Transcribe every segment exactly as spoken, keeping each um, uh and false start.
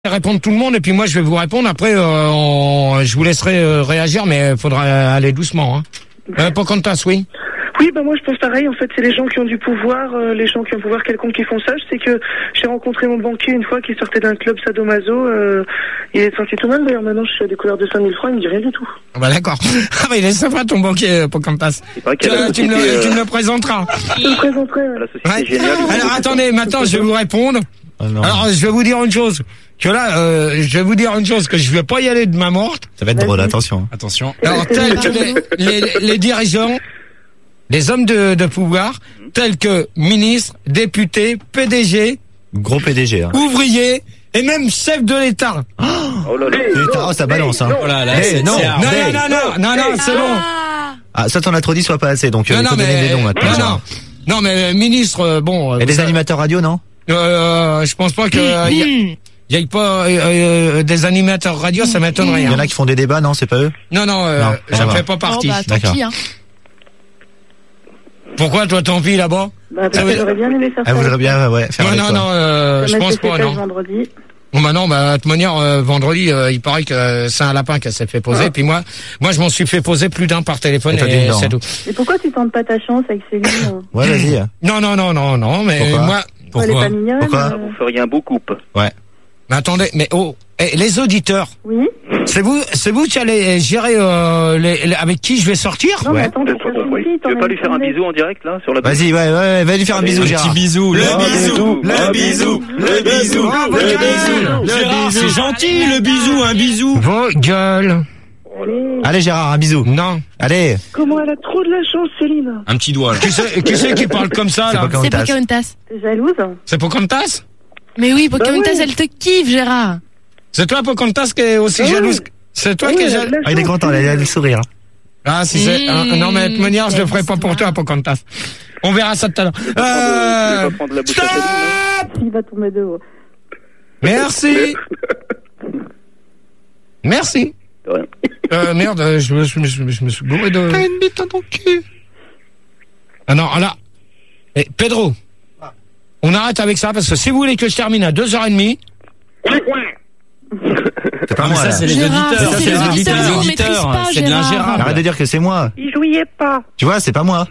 Répondre tout le monde et puis moi je vais vous répondre après euh, on, je vous laisserai euh, réagir mais il faudra aller doucement hein. Euh, Pocahontas, oui. Oui, bah moi je pense pareil, en fait c'est les gens qui ont du pouvoir, euh, les gens qui ont un pouvoir quelconque qui font ça. Je sais que j'ai rencontré mon banquier une fois qui sortait d'un club sadomaso, euh, il est sorti tout mal d'ailleurs, maintenant je suis à des couleurs de cinq mille francs, il me dit rien du tout. Bah d'accord, ah bah il est sympa ton banquier Pocahontas, tu, tu, tu, me, euh... tu me le présenteras. Je me présenterai, ouais. Ouais. Géniale, alors attendez, maintenant je vais vous répondre. Oh alors je vais vous dire une chose, que là, euh, je vais vous dire une chose, que je vais pas y aller de ma morte. Ça va être drôle, attention. Attention. Alors tels que les, les, les dirigeants, les hommes de, de pouvoir, tels que ministres, députés, P D G, gros P D G, hein. ouvriers et même chefs de l'État. Oh là là, oh, ça balance, hein. Oh là là, hey, non, non, non, non, non, non, non, c'est bon. Ah, soit t'en as trop dit, soit pas assez, donc non, euh, non, il faut mais, donner des noms maintenant. Non, non, non, mais ministre, euh, bon. Et des ça... animateurs radio, non? Euh, je pense pas que euh, y, a, y ait pas euh, euh, des animateurs radio, ça m'étonnerait. Il y en a qui font des débats, non, c'est pas eux? Non, non, euh, non j'en fais pas partie. Oh, bah, tant pis, hein. Pourquoi toi tant pis là-bas? Bah parce que j'aurais bien aimé faire ça. Elle voudrait bien, ouais, faire non, non, non, euh, je pense pas, non. Vendredi. Bon bah non, bah de toute manière euh, vendredi, euh, il paraît que euh, c'est un lapin qui s'est fait poser. Ah. Puis moi, moi je m'en suis fait poser plus d'un par téléphone et, et c'est tout. Et pourquoi tu tentes pas ta chance avec Céline? Ouais, vas-y. Non, non, non, non, non, mais pourquoi moi. Pourquoi elle est pas mignonne, pourquoi euh... Vous feriez un beau couple. Ouais. Mais attendez, mais oh, eh, les auditeurs. Oui. C'est vous, c'est vous qui allez gérer euh, les, les, avec qui je vais sortir? Non, ouais. mais attends, tu veux pas lui faire un bisou en direct là sur la. Vas-y, ouais, ouais, va lui faire un bisou, Gérard. Petit bisou, le bisou, le bisou, le bisou, le bisou, Gérard, c'est gentil le bisou, un bisou. Vos gueules. Allez. Allez Gérard, un bisou. Non. Allez. Comment elle a trop de la chance, Céline. Un petit doigt là. Qui c'est, qui c'est qui parle comme ça là? C'est Pocahontas. T'es jalouse? C'est Pocahontas? Mais oui, Pocahontas, bah oui. Elle te kiffe, Gérard. C'est toi Pocahontas qui est aussi ah jalouse. Oui. C'est toi oui, qui est jalouse. Ah, il est content, il a le sourire. Ah si c'est. Mmh, non mais de toute manière, je le ferai pas pour toi Pocahontas. On verra ça tout à l'heure. Euh... Stop. Il va tomber de haut. Merci. Merci. De rien. Euh, merde, je me, je, me, je, me, je me suis bourré de... T'as une bite dans ton cul. Ah non, là. Eh, Pedro. Ah. On arrête avec ça, parce que si vous voulez que je termine à deux heures trente... C'est pas ah, moi, ça, là. c'est les Gérard, auditeurs. C'est, c'est les auditeurs. Les auditeurs. C'est de l'ingérable. Arrête de dire que c'est moi. Il jouiez pas. Tu vois, c'est pas moi.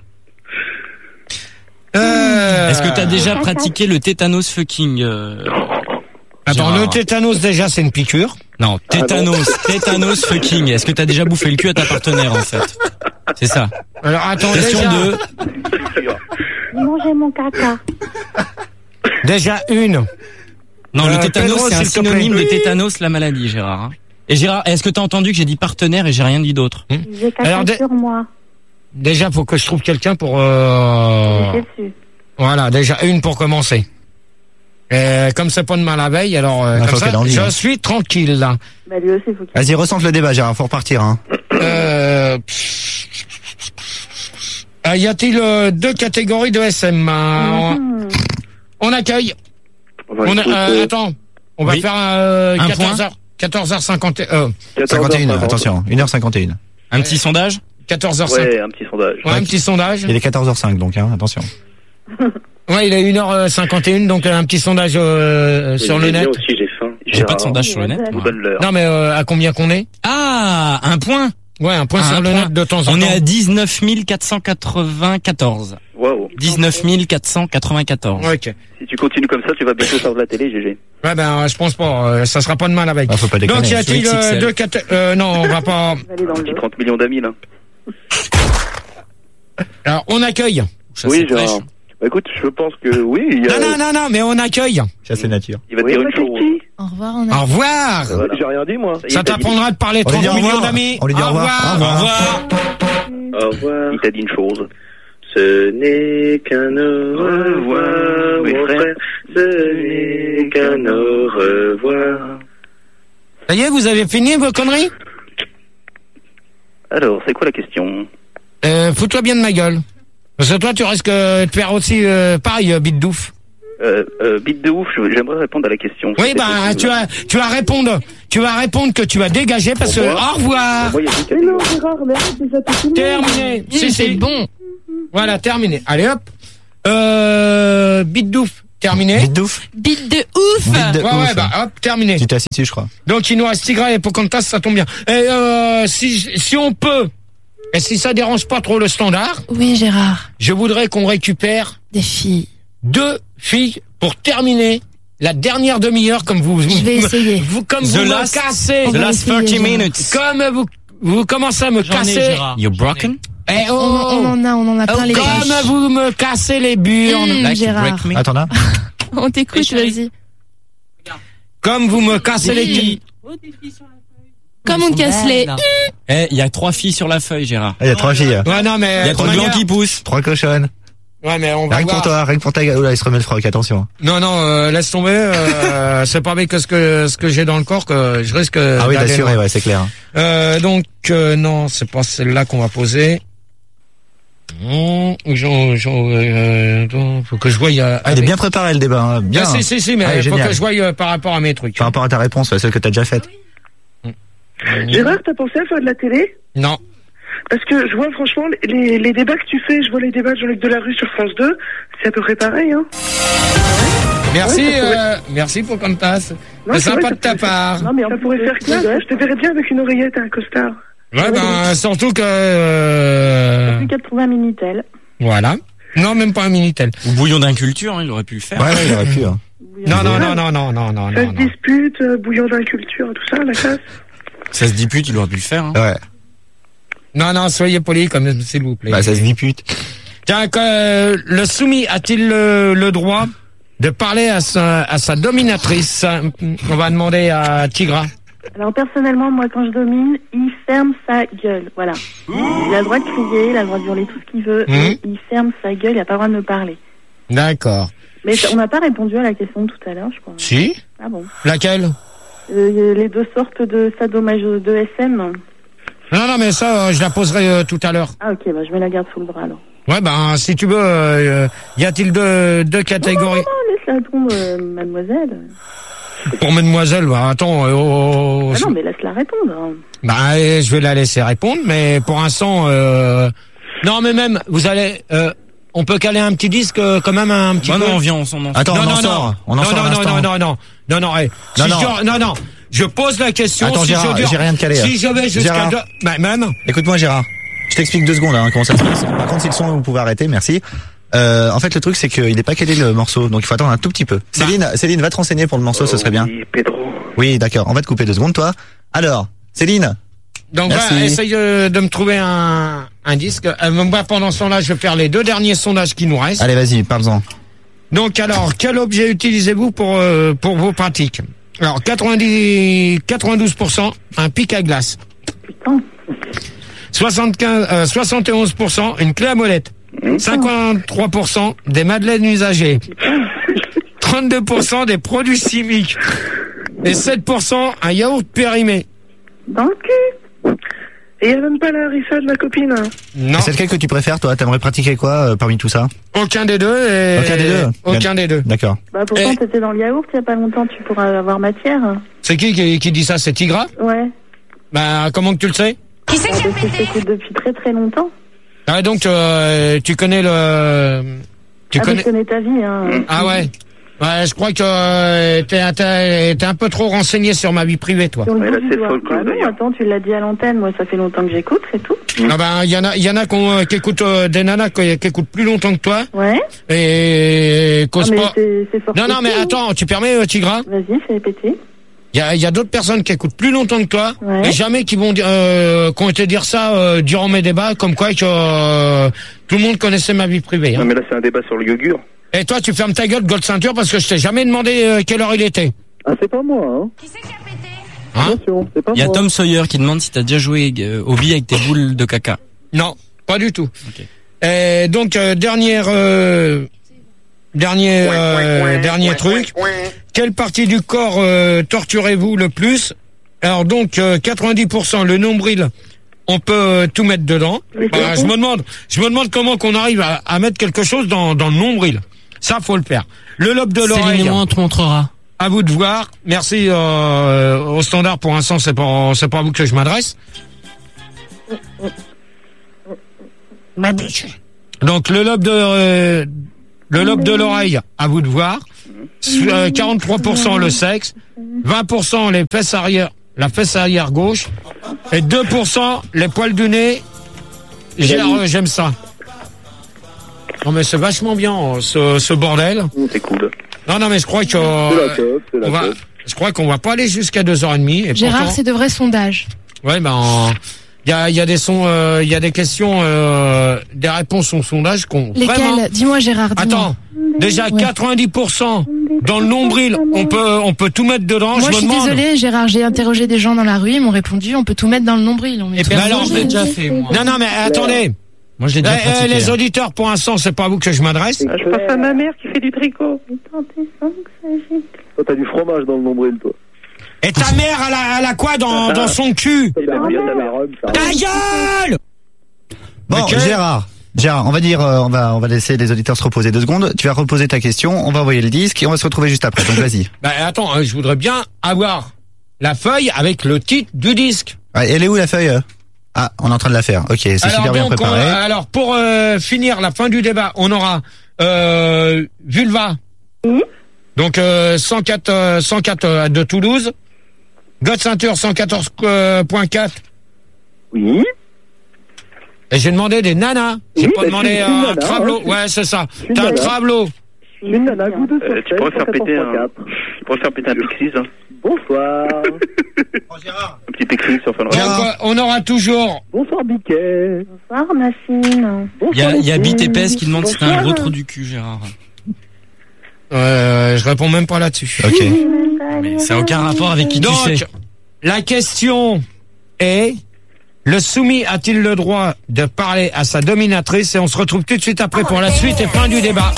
Euh... Est-ce que t'as déjà pratiqué le tétanos fucking euh... Attends, Gérard. Le tétanos déjà c'est une piqûre. Non, tétanos, ah bon tétanos fucking. Est-ce que t'as déjà bouffé le cul à ta partenaire en fait? C'est ça. Alors attends, question déjà... deux. Mangez mon caca. Déjà une. Non, euh, le tétanos Pedro, c'est un synonyme oui. de tétanos la maladie, Gérard. Hein. Et Gérard, est-ce que t'as entendu que j'ai dit partenaire et j'ai rien dit d'autre? Hum J'ai caca Alors, sur moi. Déjà, faut que je trouve quelqu'un pour. Euh... dessus. Voilà, déjà une pour commencer. Et comme c'est pas demain la veille, alors euh, comme ça, je hein. suis tranquille là. Bah lui aussi, faut qu'il... Vas-y, ressente le débat, Gérard, faut repartir. Hein. Euh... Euh, y a-t-il euh, deux catégories de S M? euh, mm-hmm. On accueille. On a, euh, attends, on va oui. faire euh, un quatorze heures, quatorze heures cinquante et un. cinquante et une, attention, une heure cinquante et une. Un petit sondage? quatorze heures cinq. Ouais, un petit sondage. Ouais, un petit sondage. Il est quatorze heures cinq, donc, hein, attention. Ouais, il est une heure cinquante et une, donc un petit sondage euh, sur le net. Moi aussi, j'ai faim. J'ai pas de sondage sur le net. Non, mais euh, à combien qu'on est? Ah, un point. Ouais, un point ah, sur un le point. net de temps en temps. On est à dix-neuf mille quatre cent quatre-vingt-quatorze. Waouh. dix-neuf mille quatre cent quatre-vingt-quatorze. Ok. Si tu continues comme ça, tu vas bientôt faire de la télé, G G. Ouais, ben, je pense pas. Euh, ça sera pas demain la veille. Ah, faut pas déconner. Donc, y a-t-il euh, deux catégories? Euh, non, on va pas. Petit trente millions d'amis, là. Alors, on accueille. Oui, genre. Bah, écoute, je pense que oui. Il y a... Non, non, non, non, mais on accueille. Chasse nature. Il va te oui, dire une chose. Au revoir, on a... Au revoir. Euh, voilà. J'ai rien dit, moi. Ça, ça t'apprendra de parler trente millions d'amis. On lui dit au revoir. Au revoir. Au revoir. Il t'a dit une chose. Ce n'est qu'un au revoir, mon frère. Ce n'est qu'un au revoir. Ça y est, vous avez fini vos conneries? Alors, c'est quoi la question? Euh, fous-toi bien de ma gueule. Parce que toi, tu risques de te faire aussi euh, pareil, euh, bite d'ouf. Euh, euh, bite de ouf, j'aimerais répondre à la question. Oui, bah, tu vas, tu vas répondre, tu vas répondre que tu vas dégager parce que, au revoir. Mais non, Gérard, mais déjà tout fini. Terminé. Si, c'est bon. Voilà, terminé. Allez, hop. Euh, bite d'ouf. terminé. Vite d'ouf. Bite de ouf. Vite de Ouais, ouf. ouais, bah hop, terminé. Tu t'es assis dessus, je crois. Donc il nous reste Tigra et Pocahontas, ça tombe bien. Et euh, si, si on peut, et si ça dérange pas trop le standard, Oui, Gérard. je voudrais qu'on récupère Des filles. deux filles pour terminer la dernière demi-heure comme vous. Je vais essayer. Vous, comme The vous last- me cassez. On The va last essayer, thirty Gérard. minutes. Comme vous, vous commencez à me J'en ai, casser. Gérard. You're broken? Eh On, oh, on en a, on en a plein les comme poches. vous me cassez les burnes. Mmh, Like you Gérard. break me? Attends là. On t'écoute, chérie. vas-y. Comme vous me cassez les Oui. filles. Comme on te casse les... Eh, il y a trois filles sur la feuille, Gérard. Ah, il y a trois filles. Ouais, non, mais. Il y a de trois toute glands manière- qui poussent. Trois cochonnes. Ouais, mais on va Rien que pour voir. toi, rien que pour ta gueule. Oula, il se remet le froc, attention. Non, non, euh, laisse tomber. Euh, c'est pas avec ce que ce que j'ai dans le corps que je risque. Ah oui, d'aller d'assurer, loin. ouais, c'est clair. Euh, donc euh, non, c'est pas celle-là qu'on va poser. Mmh, j'en, j'en, euh, donc, faut que je voie. Euh, Ah, il est bien préparé le débat, hein. Bien. Ah, si, si, si, mais Ah, il est faut génial. que je voie euh, par rapport à mes trucs. Par rapport à ta réponse, ouais, celle que t'as déjà faite. Gérard, t'as pensé à faire de la télé? Non. Parce que je vois franchement les, les débats que tu fais, je vois les débats de Jean-Luc Delarue sur France deux, c'est à peu près pareil, hein. Merci, Ouais, ça pourrait- euh, merci pour Pocahontas. Non, C'est c'est sympa vrai, de ça ta pourrait faire- part. Non, mais ça pourrait faire classe. Je te verrais bien avec une oreillette et un costard. Ouais, ben surtout que. Euh, quatre-vingts Minitel. voilà. Non, même pas un minitel. Ou bouillon d'inculture, hein, il aurait pu le faire. Ouais, ouais, il aurait pu, hein. Non, non, non, non, non, non, non, Ça non. se non. dispute, euh, bouillon d'inculture, tout ça, la classe. Ça se dispute, il aurait pu le faire. Hein. Ouais. Non, non, soyez polis quand même, s'il vous plaît. Bah, ça se dit pute. Tiens, que, euh, le soumis a-t-il le, le droit de parler à sa, à sa dominatrice? On va demander à Tigra. Alors personnellement, moi quand je domine, il ferme sa gueule. Voilà. Il a le droit de crier, il a le droit de hurler tout ce qu'il veut, Mmh. et il ferme sa gueule, il n'a pas le droit de me parler. D'accord. Mais ça- on n'a pas répondu à la question de tout à l'heure, je crois. Si? Ah bon. Laquelle? Euh, les deux sortes de sadomaso de S M. Non, non, mais ça, euh, je la poserai euh, tout à l'heure. Ah ok, bah je mets la garde sous le bras alors. Ouais, ben, si tu veux, euh, y a-t-il deux, deux catégories? Oh, laisse-la répondre, euh, mademoiselle. Pour mademoiselle, bah, attends, euh, oh, Ah non, mais laisse-la répondre. hein. bah, euh, je vais la laisser répondre, mais pour l'instant, euh, non, mais même, vous allez, euh, on peut caler un petit disque, euh, quand même, un petit Bah peu. non, viens, on s'en en Attends, non, on en non, sort. non. On en non, sort non, à non, l'instant. non, non, non, non, non, hey, Non, si non. Je, non, non, je pose la question. Attends, si Gérard, je dure- j'ai rien de calé, Si hein. je vais jusqu'à Gérard. deux, bah, même. Écoute-moi, Gérard. Je t'explique deux secondes, hein, comment ça se passe. Par contre, si le son, vous pouvez arrêter, merci. Euh, en fait, le truc, c'est qu'il n'est pas calé le morceau, donc il faut attendre un tout petit peu. Céline, Céline, va te renseigner pour le morceau, ce serait bien. Oui, Pedro. Oui, d'accord. On va te couper deux secondes, toi. Alors, Céline. Donc, Merci. voilà, essaye de, de me trouver un, un disque. Euh, moi, pendant ce temps-là, je vais faire les deux derniers sondages qui nous restent. Allez, vas-y, parle-en. Donc, alors, quel objet utilisez-vous pour, euh, pour vos pratiques? Alors, quatre-vingt-dix, quatre-vingt-douze pour cent, un pic à glace. Putain. soixante-quinze, euh, soixante et onze pour cent, une clé à molette. cinquante-trois pour cent, des madeleines usagées. trente-deux pour cent, des produits chimiques. Et sept pour cent, un yaourt périmé. Dans le cul. Et il n'y a même pas la harissa de ma copine, hein. Non, C'est lequel que tu préfères, toi? T'aimerais pratiquer quoi, euh, parmi tout ça? aucun des deux. Et... Aucun des deux? Aucun des deux. D'accord. Bah pourtant Eh. t'étais dans le yaourt il y a pas longtemps, tu pourras avoir matière. C'est qui, qui qui dit ça? C'est Tigra? Ouais. Bah, comment que tu le sais? Bah, parce que je t'écoute depuis très très longtemps. Ah, donc, euh, tu connais le... Tu ah, mais connais... je connais ta vie, hein. Ah ouais. Ouais, je crois que euh, t'es, t'es, t'es un peu trop renseigné sur ma vie privée, toi. Sur le Ouais, bout là, du c'est doigt. folklore, Bah non, d'ailleurs. attends, tu l'as dit à l'antenne, moi ça fait longtemps que j'écoute, c'est tout. Ah ben, il y en a, il y en a qu'on, euh, qui écoutent euh, des nanas qui, qui écoutent plus longtemps que toi Ouais. et Ah, causent mais pas. c'est, c'est fort Non, non, mais possible. attends, tu permets, euh, Tigra? Vas-y, fais répéter. Il y a, il y a d'autres personnes qui écoutent plus longtemps que toi Ouais. et jamais qui vont dire, euh, qui ont été dire ça euh, durant mes débats, comme quoi que euh, tout le monde connaissait ma vie privée. Non, Hein. mais là, c'est un débat sur le yogur. Et toi, tu fermes ta gueule, Gold Ceinture, parce que je t'ai jamais demandé euh, quelle heure il était. Ah, c'est pas moi, hein. Hein? Attention, c'est pas Il y a moi. Tom Sawyer qui demande si t'as déjà joué euh, au billes avec tes boules de caca. Non, pas du tout. Ok. Et donc euh, dernière euh, dernier euh, dernier truc. Quelle partie du corps euh, torturez-vous le plus? Alors donc euh, quatre-vingt-dix pour cent le nombril. On peut euh, tout mettre dedans. Mais Bah, c'est je bon. me demande, je me demande comment qu'on arrive à, à mettre quelque chose dans dans le nombril. Ça faut le faire. Le lobe de l'oreille. Céline et moi, on te montrera. À vous de voir. Merci euh, au standard pour l'instant, c'est pas c'est pas à vous que je m'adresse. Donc le lobe de euh, le lobe de l'oreille, à vous de voir. euh, quarante-trois pour cent le sexe, vingt pour cent les fesses arrière, la fesse arrière gauche, et deux pour cent les poils du nez. Gérard, j'aime ça. Non mais c'est vachement bien ce, ce bordel. C'est cool. Non non mais je crois que C'est la top, c'est la on va, top. je crois qu'on va pas aller jusqu'à deux heures trente. Et Gérard, pourtant, c'est de vrais sondages. ouais ben il y a il y a des sons, il euh, y a des questions, euh, des réponses au sondage qu'on Lesquels? vraiment. Dis-moi, Gérard. Dis-moi. Attends, déjà Ouais. quatre-vingt-dix pour cent dans le nombril, on peut on peut tout mettre dedans. Moi, je je me suis demande. désolée, Gérard. J'ai interrogé des gens dans la rue, ils m'ont répondu, on peut tout mettre dans le nombril. On met Et tout ben dans le alors, je l'ai nombril. déjà fait. Moi. Non non mais attendez. Moi, je l'ai déjà Eh, eh, pratiqué. les hein. auditeurs, pour l'instant, c'est pas à vous que je m'adresse. Ah, je pense à ma mère qui fait du tricot. Toi, t'as du fromage dans le nombril, toi. Et ta mère, elle a, elle a quoi dans, dans son cul? Il a bien de la rhum, ça. Ta gueule! Bon, Ok. Gérard. Gérard, on va dire, euh, on va, on va laisser les auditeurs se reposer deux secondes. Tu vas reposer ta question, on va envoyer le disque et on va se retrouver juste après. Donc vas-y. Bah attends, euh, je voudrais bien avoir la feuille avec le titre du disque. Ouais, elle est où la feuille? Ah, on est en train de la faire. Ok, c'est Alors, super bien donc, préparé. on- alors pour euh, finir la fin du débat, on aura euh, Vulva. Donc euh, cent quatre, euh, cent quatre euh, de Toulouse. God Ceinture cent quatorze point quatre. Oui. Et j'ai demandé des nanas. J'ai Oui, pas bah, demandé je suis une un nana, trablo. hein, je- Ouais, c'est ça. suis une T'as un nana. trablo. Une nana, goût de Euh, tu saucisse, pourrais faire péter un, cent quatre. tu pourrais faire péter un Pixies, hein. Bonsoir. Un petit Pixies sur Fun Donc, Radio. euh, on aura toujours. Bonsoir, Biquet. Bonsoir, ma fille. Il y a, il y a Bonsoir, Bite les Épaisse filles. qui demande si t'as un Bonsoir. gros trou du cul, Gérard. Euh, je réponds même pas là-dessus. Ok. Mais ça n'a aucun rapport avec qui tu Donc, sais. la question est, le soumis a-t-il le droit de parler à sa dominatrice? Et on se retrouve tout de suite après pour la suite et fin du débat.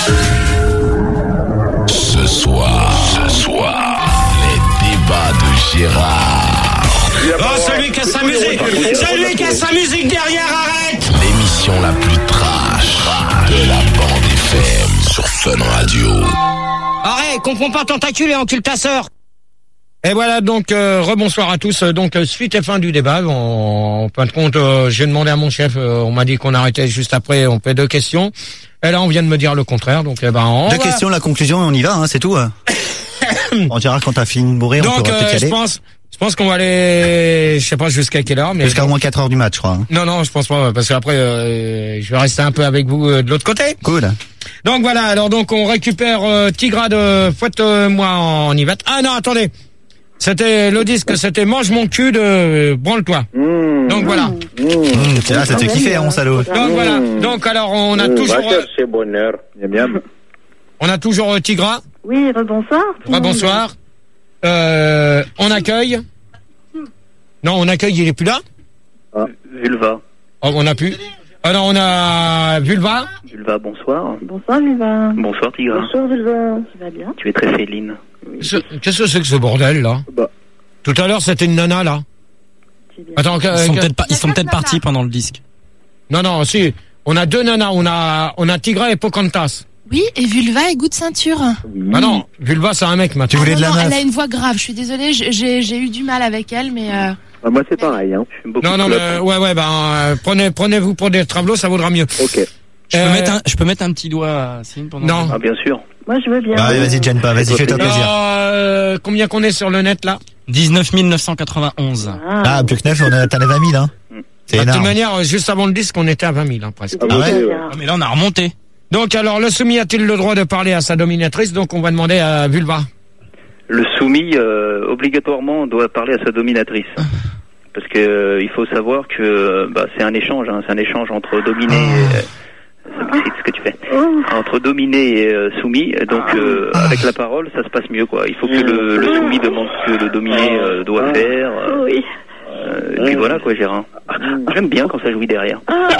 Ce soir, ce soir, les débats de Gérard. Oh, celui qui a sa musique, celui qui a sa musique derrière, arrête! L'émission la plus trash de la bande F M sur Fun Radio. Arrête, comprends pas tentacule et encule ta sœur. Et voilà donc, euh, rebonsoir à tous. Donc, euh, suite et fin du débat. En, en fin de compte, euh, j'ai demandé à mon chef, euh, on m'a dit qu'on arrêtait juste après, on fait deux questions. Et là, on vient de me dire le contraire. Donc, eh ben, on Deux va- questions, la conclusion, et on y va, hein, c'est tout. hein. Bon, Gérard, quand t'as fini de mourir, on Donc, pourra euh, peut-être y je aller. pense, je pense qu'on va aller, je sais pas jusqu'à quelle heure, mais Jusqu'à au moins quatre heures du match, je crois. hein. non, non, je pense pas, parce qu'après, euh, je vais rester un peu avec vous euh, de l'autre côté. Cool. Donc voilà, alors donc on récupère euh, Tigra de Fouette-moi en Yvette. Ah non, attendez, c'était le disque, c'était Mange mon cul de euh, Branle-toi. Mmh. Donc voilà. Mmh. Mmh, c'est là, ça te fait kiffer, hein, mon salaud. Donc voilà. Donc alors on a Mmh, toujours, va euh, chercher bonheur. Bien, bien. on a toujours euh, Tigra. Oui, rebonsoir. Bonsoir. Euh, on accueille. Non, on accueille, il est plus là. Vulva. Oh, on a plus. Ah non, on a Vulva. Vulva, bonsoir. Bonsoir, Viva. Bonsoir, Tigra. Bonsoir, Viva. Tu vas bien? Tu es très féline. Ce- Qu'est-ce que c'est que ce bordel là? Bah. Tout à l'heure c'était une nana là. Tu es bien. Attends, que- Ils sont que- peut-être pas, ils sont peut-être partis pendant le disque. non non, si. On a deux nanas, on a on a Tigra et Pocahontas. Oui, et Vulva et goût de ceinture. Ah non, Vulva c'est un mec maintenant. Tu voulais Ah de non, la non, meuf. elle a une voix grave, je suis désolée, j'ai- j'ai j'ai eu du mal avec elle, mais... Euh... Bah, moi, c'est pareil, hein. J'aime beaucoup Non non le mais club. euh, ouais ouais ben euh, prenez prenez-vous pour des travelots, ça vaudra mieux. Ok. Je peux, Euh, mettre un, je peux mettre un petit doigt à Céline pendant Non. Ah, bien sûr. Moi, je veux bien. Allez, vas-y, te gêne pas, vas-y, fais-toi plaisir. Euh, combien qu'on est sur le net là? dix-neuf mille neuf cent quatre-vingt-onze. Ah, plus que neuf, on a, t'en as vingt mille, hein. C'est Bah, de toute énorme. manière, euh, juste avant le disque, on était à vingt mille hein, presque. Ah ouais? Ah, mais là, on a remonté. Donc alors, le soumis a-t-il le droit de parler à sa dominatrice? Donc on va demander à Vulva. Le soumis, euh, obligatoirement, doit parler à sa dominatrice. Parce que euh, il faut savoir que euh, bah, c'est un échange, hein, c'est un échange entre dominé et... euh, ça m'excite ce que tu fais. Entre dominé et euh, soumis, donc euh, avec la parole, ça se passe mieux, quoi. Il faut que le, le soumis demande ce que le dominé euh, doit faire. euh, Oui. euh, et puis voilà, quoi, Gérard. J'aime bien quand ça jouit derrière.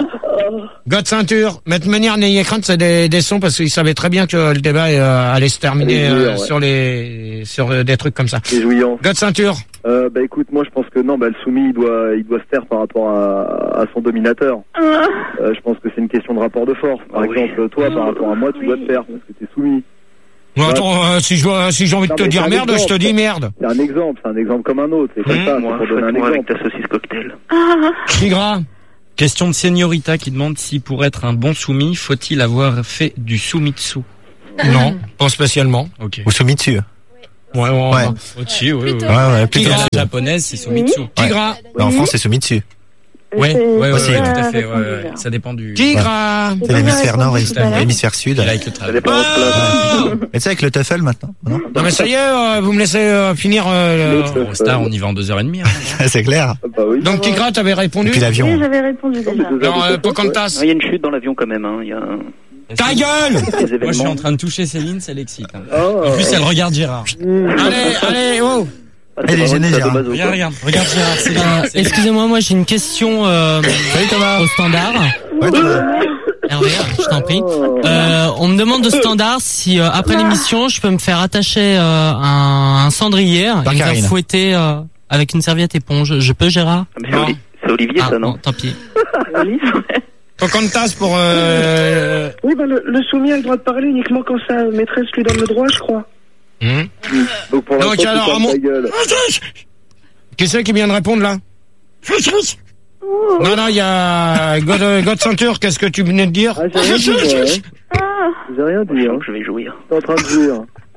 God ceinture. Mais de manière, n'ayez crainte, c'est des, des sons parce qu'ils savaient très bien que le débat euh, allait se terminer Allez, euh, ouais. sur les sur euh, des trucs comme ça. C'est jouillant. God ceinture. Euh, bah écoute, moi je pense que non, bah le soumis il doit, il doit se taire par rapport à, à son dominateur. Euh, je pense que c'est une question de rapport de force. Par Ah oui. exemple, toi par rapport à moi, tu dois te taire parce que t'es soumis. Bon, attends, euh, si je dois- si j'ai envie de Non, te mais dire c'est un merde, je te exemple. dis merde. C'est un exemple, c'est un exemple comme un autre. C'est comme Mmh, ça, Moi, c'est pour donner un fais-moi avec exemple. ta saucisse cocktail. Tigra. Question de Señorita qui demande si pour être un bon soumis, faut-il avoir fait du soumitsu. Non, pas spécialement. Ok. Ou Soumitsu. Ouais, ouais, Ouais. Au-dessus, oui, oui. Ouais, ouais, plutôt La dessus. japonaise, c'est Soumitsu. Tigra. Bah, en France, c'est Soumitsu. Ouais, C'est- ouais, ouais, Aussi. ouais, tout à c'est fait. pas Ouais, ouais. répondu, là. Ça dépend du. Tigra. C'est l'hémisphère nord et tout à l'heure. l'hémisphère sud. Avec le Ça travail. dépend de votre place. Oh Et tu sais, avec le TOEFL maintenant, non? Non mais ça y est, euh, vous me laissez euh, finir. Euh, L'autre, le- Bon, Star, on y va en deux heures et demie. Hein. C'est clair. Ah, bah oui. Donc Tigra, t'avais Et répondu. puis Oui, l'avion. j'avais répondu déjà. Alors euh, Pocahontas. Il y a une chute dans l'avion quand même. Hein. Il y a un- Ta gueule. des Moi, je suis événements. en train de toucher Céline, ça l'excite. Hein. Ah, En plus, elle regarde Gérard. Allez, allez, oh. Ah, Elle est c'est gênée, pas Gérard. Sadomaso, Regarde, quoi. regarde, regarde Gérard, Céline. Euh, Céline. Excusez-moi, moi j'ai une question euh, Salut Thomas. au standard. Ouais, Thomas. Hervé, je t'en prie. Euh, on me demande au standard si euh, après l'émission je peux me faire attacher euh, un, un cendrier et me faire Karine. fouetter euh, avec une serviette éponge. Je peux, Gérard? Ah, mais c'est Oli- c'est Olivier, Ah ça, non? tant pis. Pocahontas pour. Euh... Oui, bah, le, le soumis a le droit de parler uniquement quand sa maîtresse lui donne le droit, je crois. hum. Donc pour Donc, l'instant, alors, tu à fermes mon- ta gueule. Qui c'est qui vient de répondre là? Non, non, il y a God, God Ceinture, qu'est-ce que tu venais de dire? Ah, j'ai rien dit, moi, hein. J'ai rien dit, hein. Je vais jouir. T'es en train de jouir.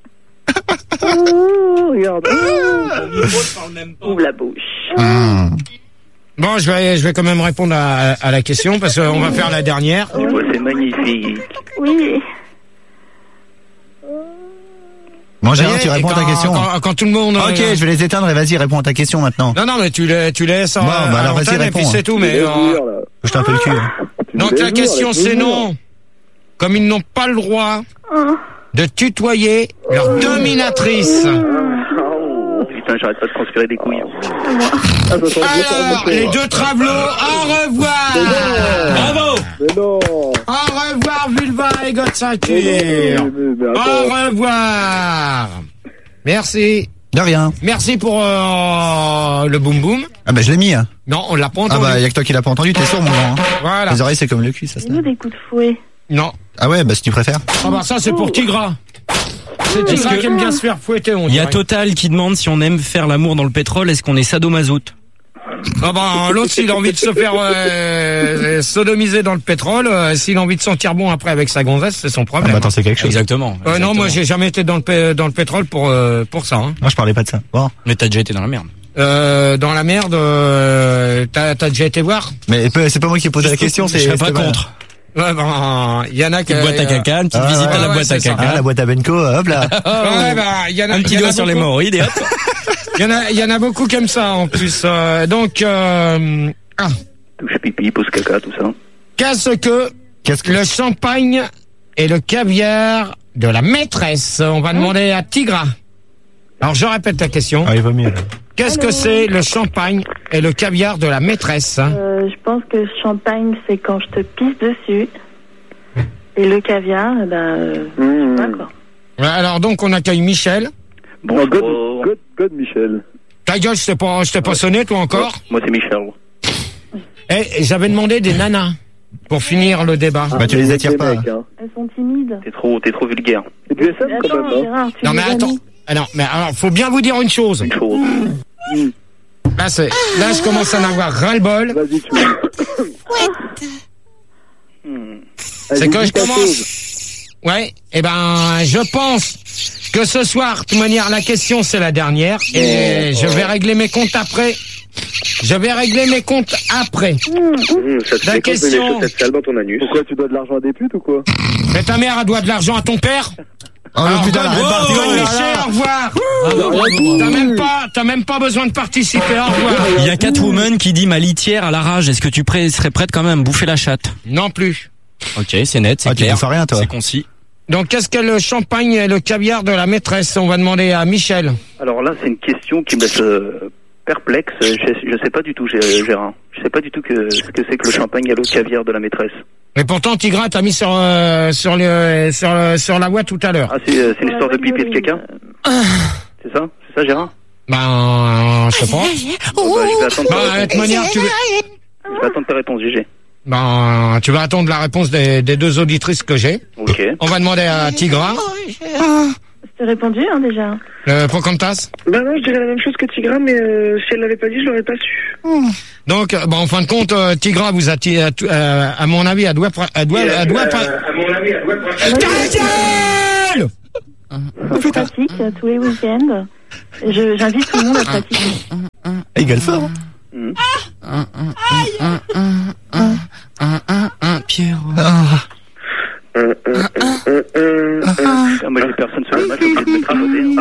Oh, regarde. Ouvre la bouche. Mmh. Bon, je vais, je vais quand même répondre à, à la question parce qu'on va faire la dernière. Tu vois, c'est magnifique. Oui. Bon, Ça y Gérard, est, tu réponds à ta quand- question. Quand, quand tout le monde. Ok, euh, je vais les éteindre et vas-y, réponds à ta question maintenant. Non, non, mais tu, la- tu laisses en Bon, bah, alors, vas-y, et réponds, puis c'est hein. tout. Mais, Tu euh, voulais jouir, là. Bouge-toi un peu le cul. hein. Tu donc voulais la jouir, question laisse-nous c'est jouir. non. Comme ils n'ont pas le droit Ah. de tutoyer leur dominatrice. Putain, j'arrête pas de transpirer des couilles. Ah, ça sent le beau Alors, sur le les moteur. deux travelots, au revoir. Bravo! Mais non. Au revoir Vulva et God Mais Ceinture. non, mais- mais Au attends. revoir. Merci. De rien. Merci pour euh, le boum boum. Ah bah je l'ai mis. Hein. Non, on l'a pas Ah entendu. bah y a que toi qui l'as pas entendu, t'es sourd mon grand. Hein. Voilà. Les oreilles c'est comme le cul, ça se Fais-nous des coups de fouet. Non. Ah ouais, bah si tu préfères. Ah bah ça c'est pour Tigra. C'est Est-ce Tigra que- qui aime bien se faire fouetter. On Il y a dirait. Total qui demande si on aime faire l'amour dans le pétrole, est-ce qu'on est sadomasoute? Ah bah l'autre s'il a envie de se faire euh, sodomiser dans le pétrole, euh, s'il a envie de sentir bon après avec sa gonzesse, c'est son Ah problème. bah attends, c'est quelque chose. Exactement. Euh, non, moi exactement. j'ai jamais été dans le pé- dans le pétrole pour euh, pour ça. Hein. Non, je parlais pas de ça. Bon. Mais t'as déjà été dans la merde. Euh, dans la merde, euh, t'as t'as déjà été voir? Mais peu- c'est pas moi qui ai posé la question, c'est Je serais pas c'est Thomas. contre. Ouais, ben il y en a qui Petite boîte à caca, une petite Ah, visite ouais, à la ouais, boîte à c'est ça. Ah, caca. la boîte à Benko, hop là. Ouais, bah, il y en a, Un il petit y en a doigt sur beaucoup. l'hémorroïde et hop. Il y en a, il y en a beaucoup comme ça en plus. Euh, donc, euh, ah, Touche pipi, pousse caca, tout ça. qu'est-ce que Qu'est-ce que le champagne et le caviar de la maîtresse? On va demander à Tigra. Alors, je répète la question. Ah, il va mieux là. Qu'est-ce que c'est le champagne et le caviar de la maîtresse? Euh, je pense que le champagne, c'est quand je te pisse dessus. Et le caviar, eh ben, euh, Mmh. je sais pas quoi. Ouais, alors, donc, on accueille Michel. Bon, Oh, God, oh, God, God, Michel. Ta gueule, je t'ai pas, je t'ai pas sonné, toi encore? moi c'est Michel. Eh, j'avais demandé des nanas pour finir le débat. Bah tu les attires pas. mecs, hein. Elles sont timides. T'es trop, t'es trop vulgaire. C'est du S M quand Attends, même, hein. Gérard, tu Non, mais les as attends. mis. Ah non, mais alors, faut bien vous dire une chose. Une chose. Là, c'est, là, je commence à en avoir ras-le-bol. Vas-y, tu Hmm. C'est que je commence. Ouais, eh ben, je pense que ce soir, de toute manière, la question, c'est la dernière. Et je vais régler mes comptes après. Je vais régler mes comptes après. Mmh, ça te La fait question. les chaussettes sales dans ton anus. Pourquoi tu dois de l'argent à des putes ou quoi? Mais ta mère, elle doit de l'argent à ton père. Oh Alors, putain, donne- arrête pas, donne oh là Michel, là. au revoir. Bravo, bravo, bravo. T'as même pas, t'as même pas besoin de participer, au revoir. Il y a Catwoman qui dit ma litière à la rage. Est-ce que tu prêt- serais prête quand même à me bouffer la chatte? Non plus. Ok, c'est net, c'est Ah, tu clair. bouffes rien, toi. C'est concis. Donc, qu'est-ce que le champagne et le caviar de la maîtresse? On va demander à Michel. Alors là, c'est une question qui me laisse euh, perplexe. Je, je sais pas du tout, Gé- Gérard. Je sais pas du tout que, ce que c'est que le champagne et le caviar de la maîtresse. Mais pourtant, Tigra t'a mis sur, euh, sur, le, sur, le- sur la voie tout à l'heure. Ah, c'est, euh, c'est une histoire de pipi et de caca? C'est ça? C'est ça, Gérard? Ben, je sais pas. Bon, bah, je vais attendre ta Bah, de réponse. toute manière, tu, Je vais attendre ta réponse, G G. ben, tu vas attendre la réponse des, des deux auditrices que j'ai. Ok. On va demander à Tigra. Je t'ai répondu, hein, déjà. Euh, Pocahontas. Bah non, je dirais la même chose que Tigra, mais euh, si elle l'avait pas dit, je l'aurais pas su. Donc, euh, bon, en fin de compte, euh, Tigra vous a, ti- euh, à mon avis, elle doit, pra- elle doit, elle doit pas. À mon avis, elle doit Ta gueule! gueule! Je pratique euh, tous les week-ends. Je, j'invite tout le monde à pratiquer. Il gueule fort. Pierre. Moi j'ai personne sur le match, j'ai obligé de mettre à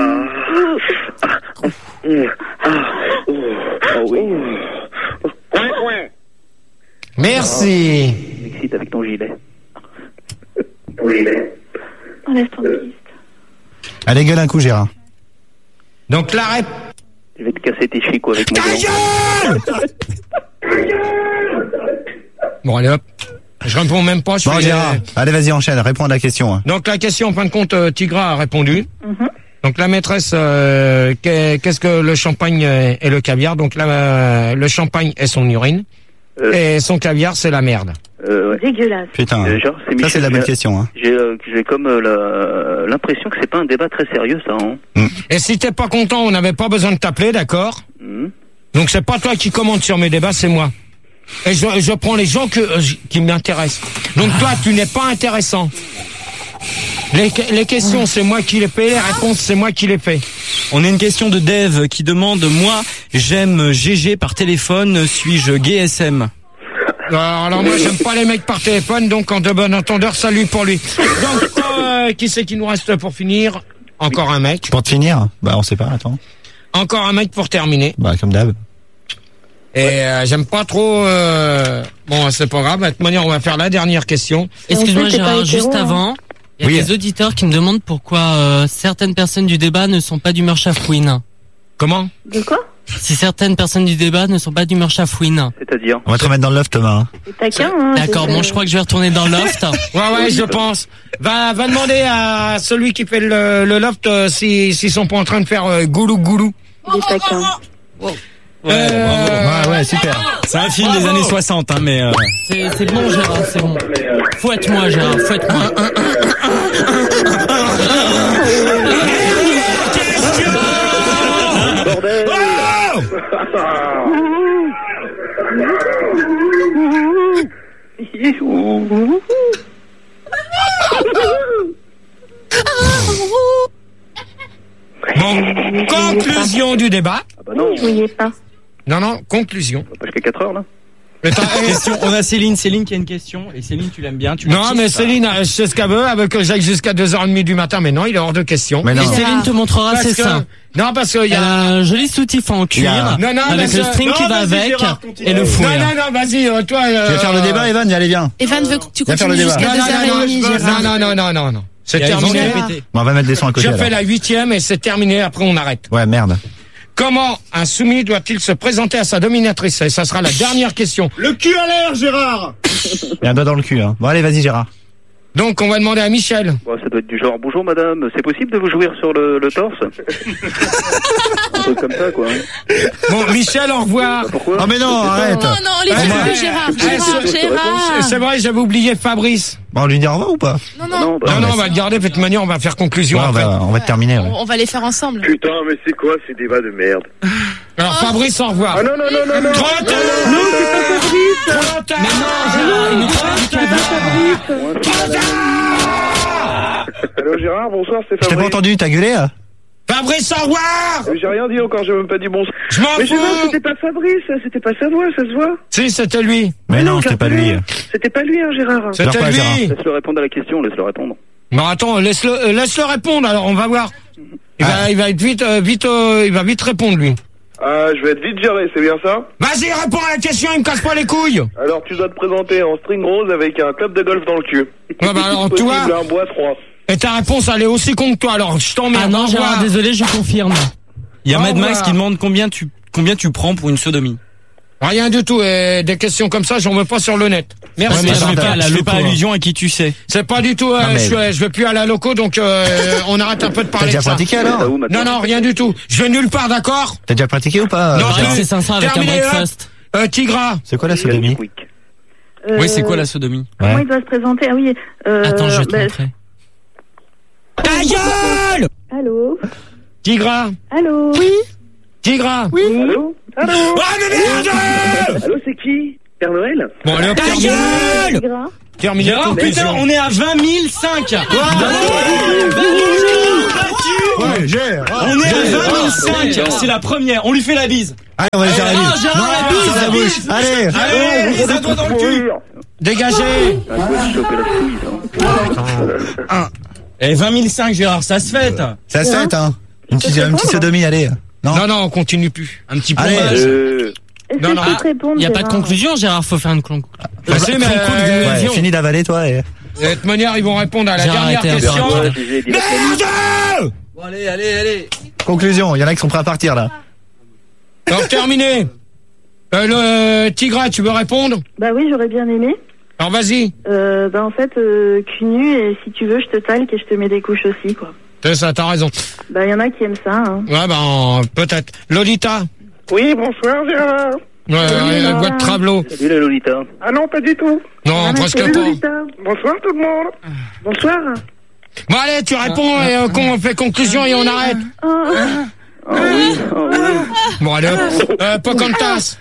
côté. Merci. M'excite avec ton gilet. On laisse tranquille. Allez, gueule un coup, Gérard. Donc la réponse. Je vais te casser tes chicots avec mon gueule. Bon, allez hop. Je réponds même pas. Je bon, fais Gérard, les... allez, vas-y, enchaîne, réponds à la question. Hein. Donc la question, en fin de compte, euh, Tigra a répondu. Mm-hmm. Donc la maîtresse, euh, qu'est-ce que le champagne et le caviar? Donc là, euh, le champagne est son urine. Euh... Et son caviar, c'est la merde. Euh, ouais. Dégueulasse. Putain, euh, genre, c'est ça c'est de la bonne j'ai, question. Hein. J'ai, euh, j'ai comme euh, la, l'impression que c'est pas un débat très sérieux, ça. Hein. Mm. Et si t'es pas content, on n'avait pas besoin de t'appeler, d'accord? Mm. Donc c'est pas toi qui commente sur mes débats, c'est moi. Et je, je prends les gens que, euh, qui m'intéressent. Donc toi, tu n'es pas intéressant. Les, les questions, c'est moi qui les fais. Les réponses, c'est moi qui les fais. On a une question de Dave qui demande, moi, j'aime G G par téléphone, suis-je gay S M? Alors, alors moi, j'aime pas les mecs par téléphone, donc en de bon entendeur, salut pour lui. Donc, euh, qui c'est qui nous reste pour finir? Encore un mec. Pour te finir? Bah, on sait pas, attends. Encore un mec pour terminer. Bah, comme d'hab. Et euh, j'aime pas trop... Euh... Bon, c'est pas grave. De toute manière, on va faire la dernière question. Excuse-moi, Gérard, juste avant, il y a oui. des auditeurs qui me demandent pourquoi euh, certaines personnes du débat ne sont pas d'humeur chafouine. Comment? De quoi? Si certaines personnes du débat ne sont pas d'humeur chafouine. C'est-à-dire? On va te remettre dans le loft, Thomas. Hein. C'est taquin, hein. D'accord, bon, je crois que je vais retourner dans le loft. Ouais, ouais, je pense. Va, va demander à celui qui fait le, le loft euh, si, s'ils sont pas en train de faire euh, goulou goulou. Des taquins. Ouais, Euh, bravo. Ouais, ouais, super. C'est un film des années soixante, hein, mais... Euh... C'est, c'est bon, Gérard, c'est bon. Fouette-moi, Gérard, fouette-moi. Bordel! Bon, conclusion du débat. Ah bah non, Je voyais pas. Non, non, conclusion. on va pas jusqu'à quatre heures là. Mais t'as- question, on a Céline, Céline qui a une question, et Céline, tu l'aimes bien, tu Non, m'as mais dit, ça. Céline, elle sait ce qu'elle veut, avec que j'aille jusqu'à deux heures trente du matin, mais non, il est hors de question. Mais non. Et Céline te montrera Parce ses que- seins. Non, parce qu'il y Il y a a... un joli soutif en Il y a- cuir, Non, non, avec mais le ça- string non, qui va vas-y, avec, Gérard, continue. et le fouet. Non, non, non, vas-y, euh, toi... Euh... Tu veux faire le débat, Evan? Allez, viens. Evan veut que tu Viens faire le continues débat. jusqu'à Non, non, non, deux heures trente, non, Gérard. non, non, non, non, non. C'est Il y a terminé. raison de répéter. Bon, on va mettre des sons à côté. Je fais alors. la huitième et c'est terminé, après on arrête. Ouais, merde. Comment un soumis doit-il se présenter à sa dominatrice? Et ça sera la dernière question. Le cul à l'air, Gérard! Il y a un doigt dans le cul, hein. Bon, allez, vas-y, Gérard. Donc on va demander à Michel. Bon, ça doit être du genre, bonjour madame, c'est possible de vous jouir sur le, le torse? Un truc comme ça, quoi. Bon, Michel, au revoir. Bah, pourquoi? Oh, mais non, arrête. Non, non, les Ah, yeux moi- de Gérard, Ah, Gérard, c'est- Gérard. C'est vrai, j'avais oublié Fabrice. Bon, on lui dit au revoir ou pas? Non, Non, non, bah, Non, non, mais on va le garder, de toute manière, on va faire conclusion Ouais, on après. va, on va te terminer. Ouais. on, on va les faire ensemble. Putain, mais c'est quoi ces débats de merde? Alors Fabrice, au revoir. Ah non, non, non, non, non. Trop tard. Non, c'est pas Fabrice. Trop tard. Mais non, Gérard, il est pas Trop tard. Allô Gérard, bonsoir, c'est Je t'ai pas Fabrice. entendu, t'as gueulé, là? Fabrice, au revoir. Mais j'ai rien dit encore, j'ai même pas dit bonsoir. Je m'en Mais Gérard, fous. c'était pas Fabrice, c'était pas sa voix, ça se voit. Si, c'était lui. Mais non, c'était pas lui. C'était pas lui, hein, Gérard. C'était quoi, Gérard? lui. Laisse-le répondre à la question, laisse-le répondre. Bon, attends, laisse-le, euh, laisse-le répondre, alors on va voir. Il Ah. va, il va être vite, euh, vite, euh, il va vite répondre, lui. Ah, je vais être vite géré, c'est bien ça? Vas-y, réponds à la question, il me casse pas les couilles. Alors, tu dois te présenter en string rose avec un club de golf dans le cul. Ouais, bah alors, Possible, toi, un bois trois. et ta réponse, elle est aussi con que toi, alors je t'emmerde. Ah non, au Gérard, revoir. désolé, je confirme. Il y a Au Mad Max revoir. qui demande combien tu, combien tu prends pour une sodomie. Rien du tout, et des questions comme ça, j'en veux pas sur le net. Merci. Ouais, mais je attends, fais pas, attends, je je fais pas fais quoi, allusion à qui tu sais. C'est pas du tout, euh, Non, mais- je, je vais plus aller à la loco, donc euh, on arrête un peu de T'as parler déjà de ça. pratiqué, T'as alors? où maintenant? Non, non, rien du tout. Je vais nulle part, d'accord? T'as déjà pratiqué ou pas? Non, euh, Pareil Gérard que c'est cinq cents avec un Terminé, breakfast. Euh, Tigra. C'est quoi la sodomie? Quick. Euh, Oui, c'est quoi la sodomie? Comment Ouais. il doit se présenter? Ah oui. Euh, Attends, je vais te bah, montrer. Ta gueule! Allô? Tigra. Allô? Oui. Tigra. Oui. Allô? Allô? Ah, mais merde! Allô, c'est qui? Père Noël. Bon, allez, hop, Ta terminé. gueule Gras. Terminé. Gérard, conclusion. putain, on est à vingt mille cinq. Ouais, Gérard. On est à vingt mille cinq. C'est la première. On lui fait la bise. Allez, on va lui faire la bise. Ah, Gérard, la bise, sur la la bouche. bise. Allez. Allez, les doigts dans le cul. Dégagez. Un coup de choper la couille, ça. Eh, vingt mille cinq, Gérard, ça se fête. Ça se fait, hein. Une petite, une petite sodomie, allez. Non, Non, non, on continue plus. Un petit Allez. pompage. Euh, Est-ce Non, que non. je peux te répondre, Il y a pas de Gérard conclusion, Gérard, faut faire une conclusion. Bah, c'est, mais, euh, Ouais, fini d'avaler, toi. Et... De toute manière, ils vont répondre à la Gérard dernière était un peu question. rapide. ouais, j'ai dit la famille. Bon, allez, allez, allez. Conclusion, il y en a qui sont prêts à partir, là. Donc, terminé. Euh, le Tigra, tu veux répondre? Bah oui, j'aurais bien aimé. Alors, vas-y. Euh, bah en fait, euh, cul nu, et si tu veux, je te talque et je te mets des couches aussi, quoi. C'est ça, t'as raison. Bah il y en a qui aiment ça, hein. Ouais, ben, peut-être. Lolita. Oui, bonsoir Gérard. Ouais, ouais, Lolita. Boîte Trablo. Salut la Lolita. Ah non, pas du tout. Non, Ah, presque salut, pas. Lolita. Bonsoir tout le monde. Bonsoir. Bon, allez, tu réponds et euh, qu'on fait conclusion et on arrête. Oh. Ah oui, ah oui. Bon, allez, hop. Euh, Pocahontas.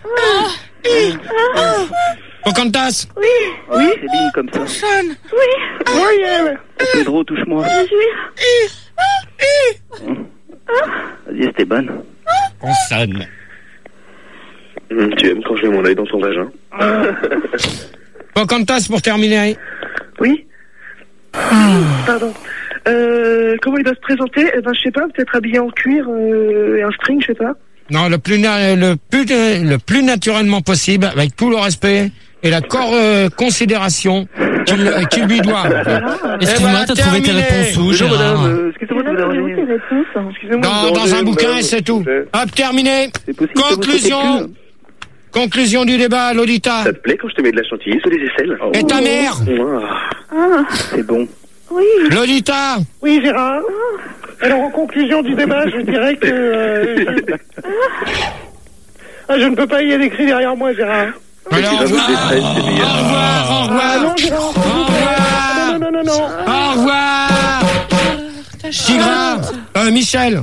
Pocahontas. Oui, Ah, oui. Céline comme ça. oui, Oui, elle. Pedro, touche-moi. je suis... Vas-y Esteban. Consonne. Hum, tu aimes quand je mets mon œil dans ton vagin? Pocahontas pour terminer. Oui. Pardon. Euh, comment il doit se présenter? Eh ben, je sais pas, peut-être habillé en cuir euh, et un string, je sais pas. Non, le plus, na- le plus, le plus naturellement possible, avec tout le respect et la cor- euh, considération qu'il qu'il lui doit. Excuse-moi, ben, t'as trouvé tes terminé. réponses où, Bonjour Gérard? madame, euh, excusez-moi de vous Gérard, déranger. avez-vous tes réponses? Excusez-moi. Dans, de dans un demander, bouquin madame, et c'est s'il tout. vous plaît. Hop, terminé. C'est possible de Conclusion. votre Conclusion du débat, Lolita. Ça te plaît quand je te mets de la chantilly sous les aisselles? Et ta mère? Ah, C'est bon. oui. Lolita. Oui, Gérard. Alors, en conclusion du débat, je dirais que... euh, je... Ah, je ne peux pas y aller écrit derrière moi, Gérard. Alors, au revoir. Au revoir, au Ah revoir. non, Gérard. Au revoir. Non, non, non, non, non. Au revoir. Tigra. Euh, Michel.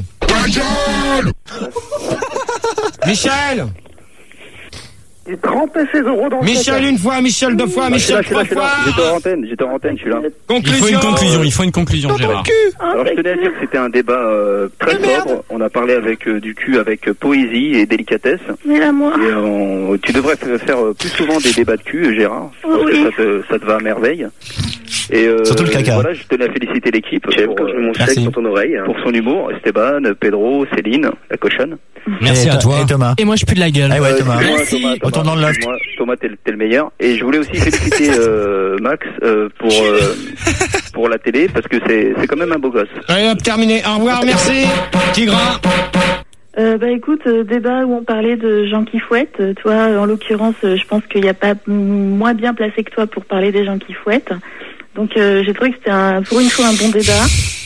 Michel. Il trempait ses euros dans le Michel caca. une fois, Michel deux fois, Ah, je suis Michel là, je suis là, trois je suis là. J'étais fois. en antenne, j'étais en antenne, je suis là. Il Conclusion. faut une conclusion, il faut une conclusion, Gérard. Alors je tenais à dire que c'était un débat euh, très sobre. On a parlé avec euh, du cul, avec euh, poésie et délicatesse. Mais là, moi. Et on- tu devrais f- faire euh, plus souvent des débats de cul, Gérard. Je pense Oui. que ça te, ça te va à merveille. Et euh, Surtout le caca. Voilà, je tenais à féliciter l'équipe Tu aimes pour, quand je mets mon euh, Merci. sexe dans ton oreille? pour son humour. Esteban, Pedro, Céline, la cochonne. Merci Et à to- toi. Et Thomas. Et moi, je pue de la gueule. Ah ouais, Thomas. excuse-moi, Merci. Thomas, Thomas, Retourne dans le loft. excuse-moi, Thomas, t'es, le- t'es le meilleur. Et je voulais aussi féliciter euh, Max euh, pour euh, pour la télé parce que c'est c'est quand même un beau gosse. Allez, hop, terminé. Au revoir, merci. Tigra. Euh, bah écoute, euh, débat où on parlait de gens qui fouettent. Euh, toi, en l'occurrence, euh, je pense qu'il n'y a pas m- moins bien placé que toi pour parler des gens qui fouettent. Donc euh, j'ai trouvé que c'était un, pour une fois un bon débat.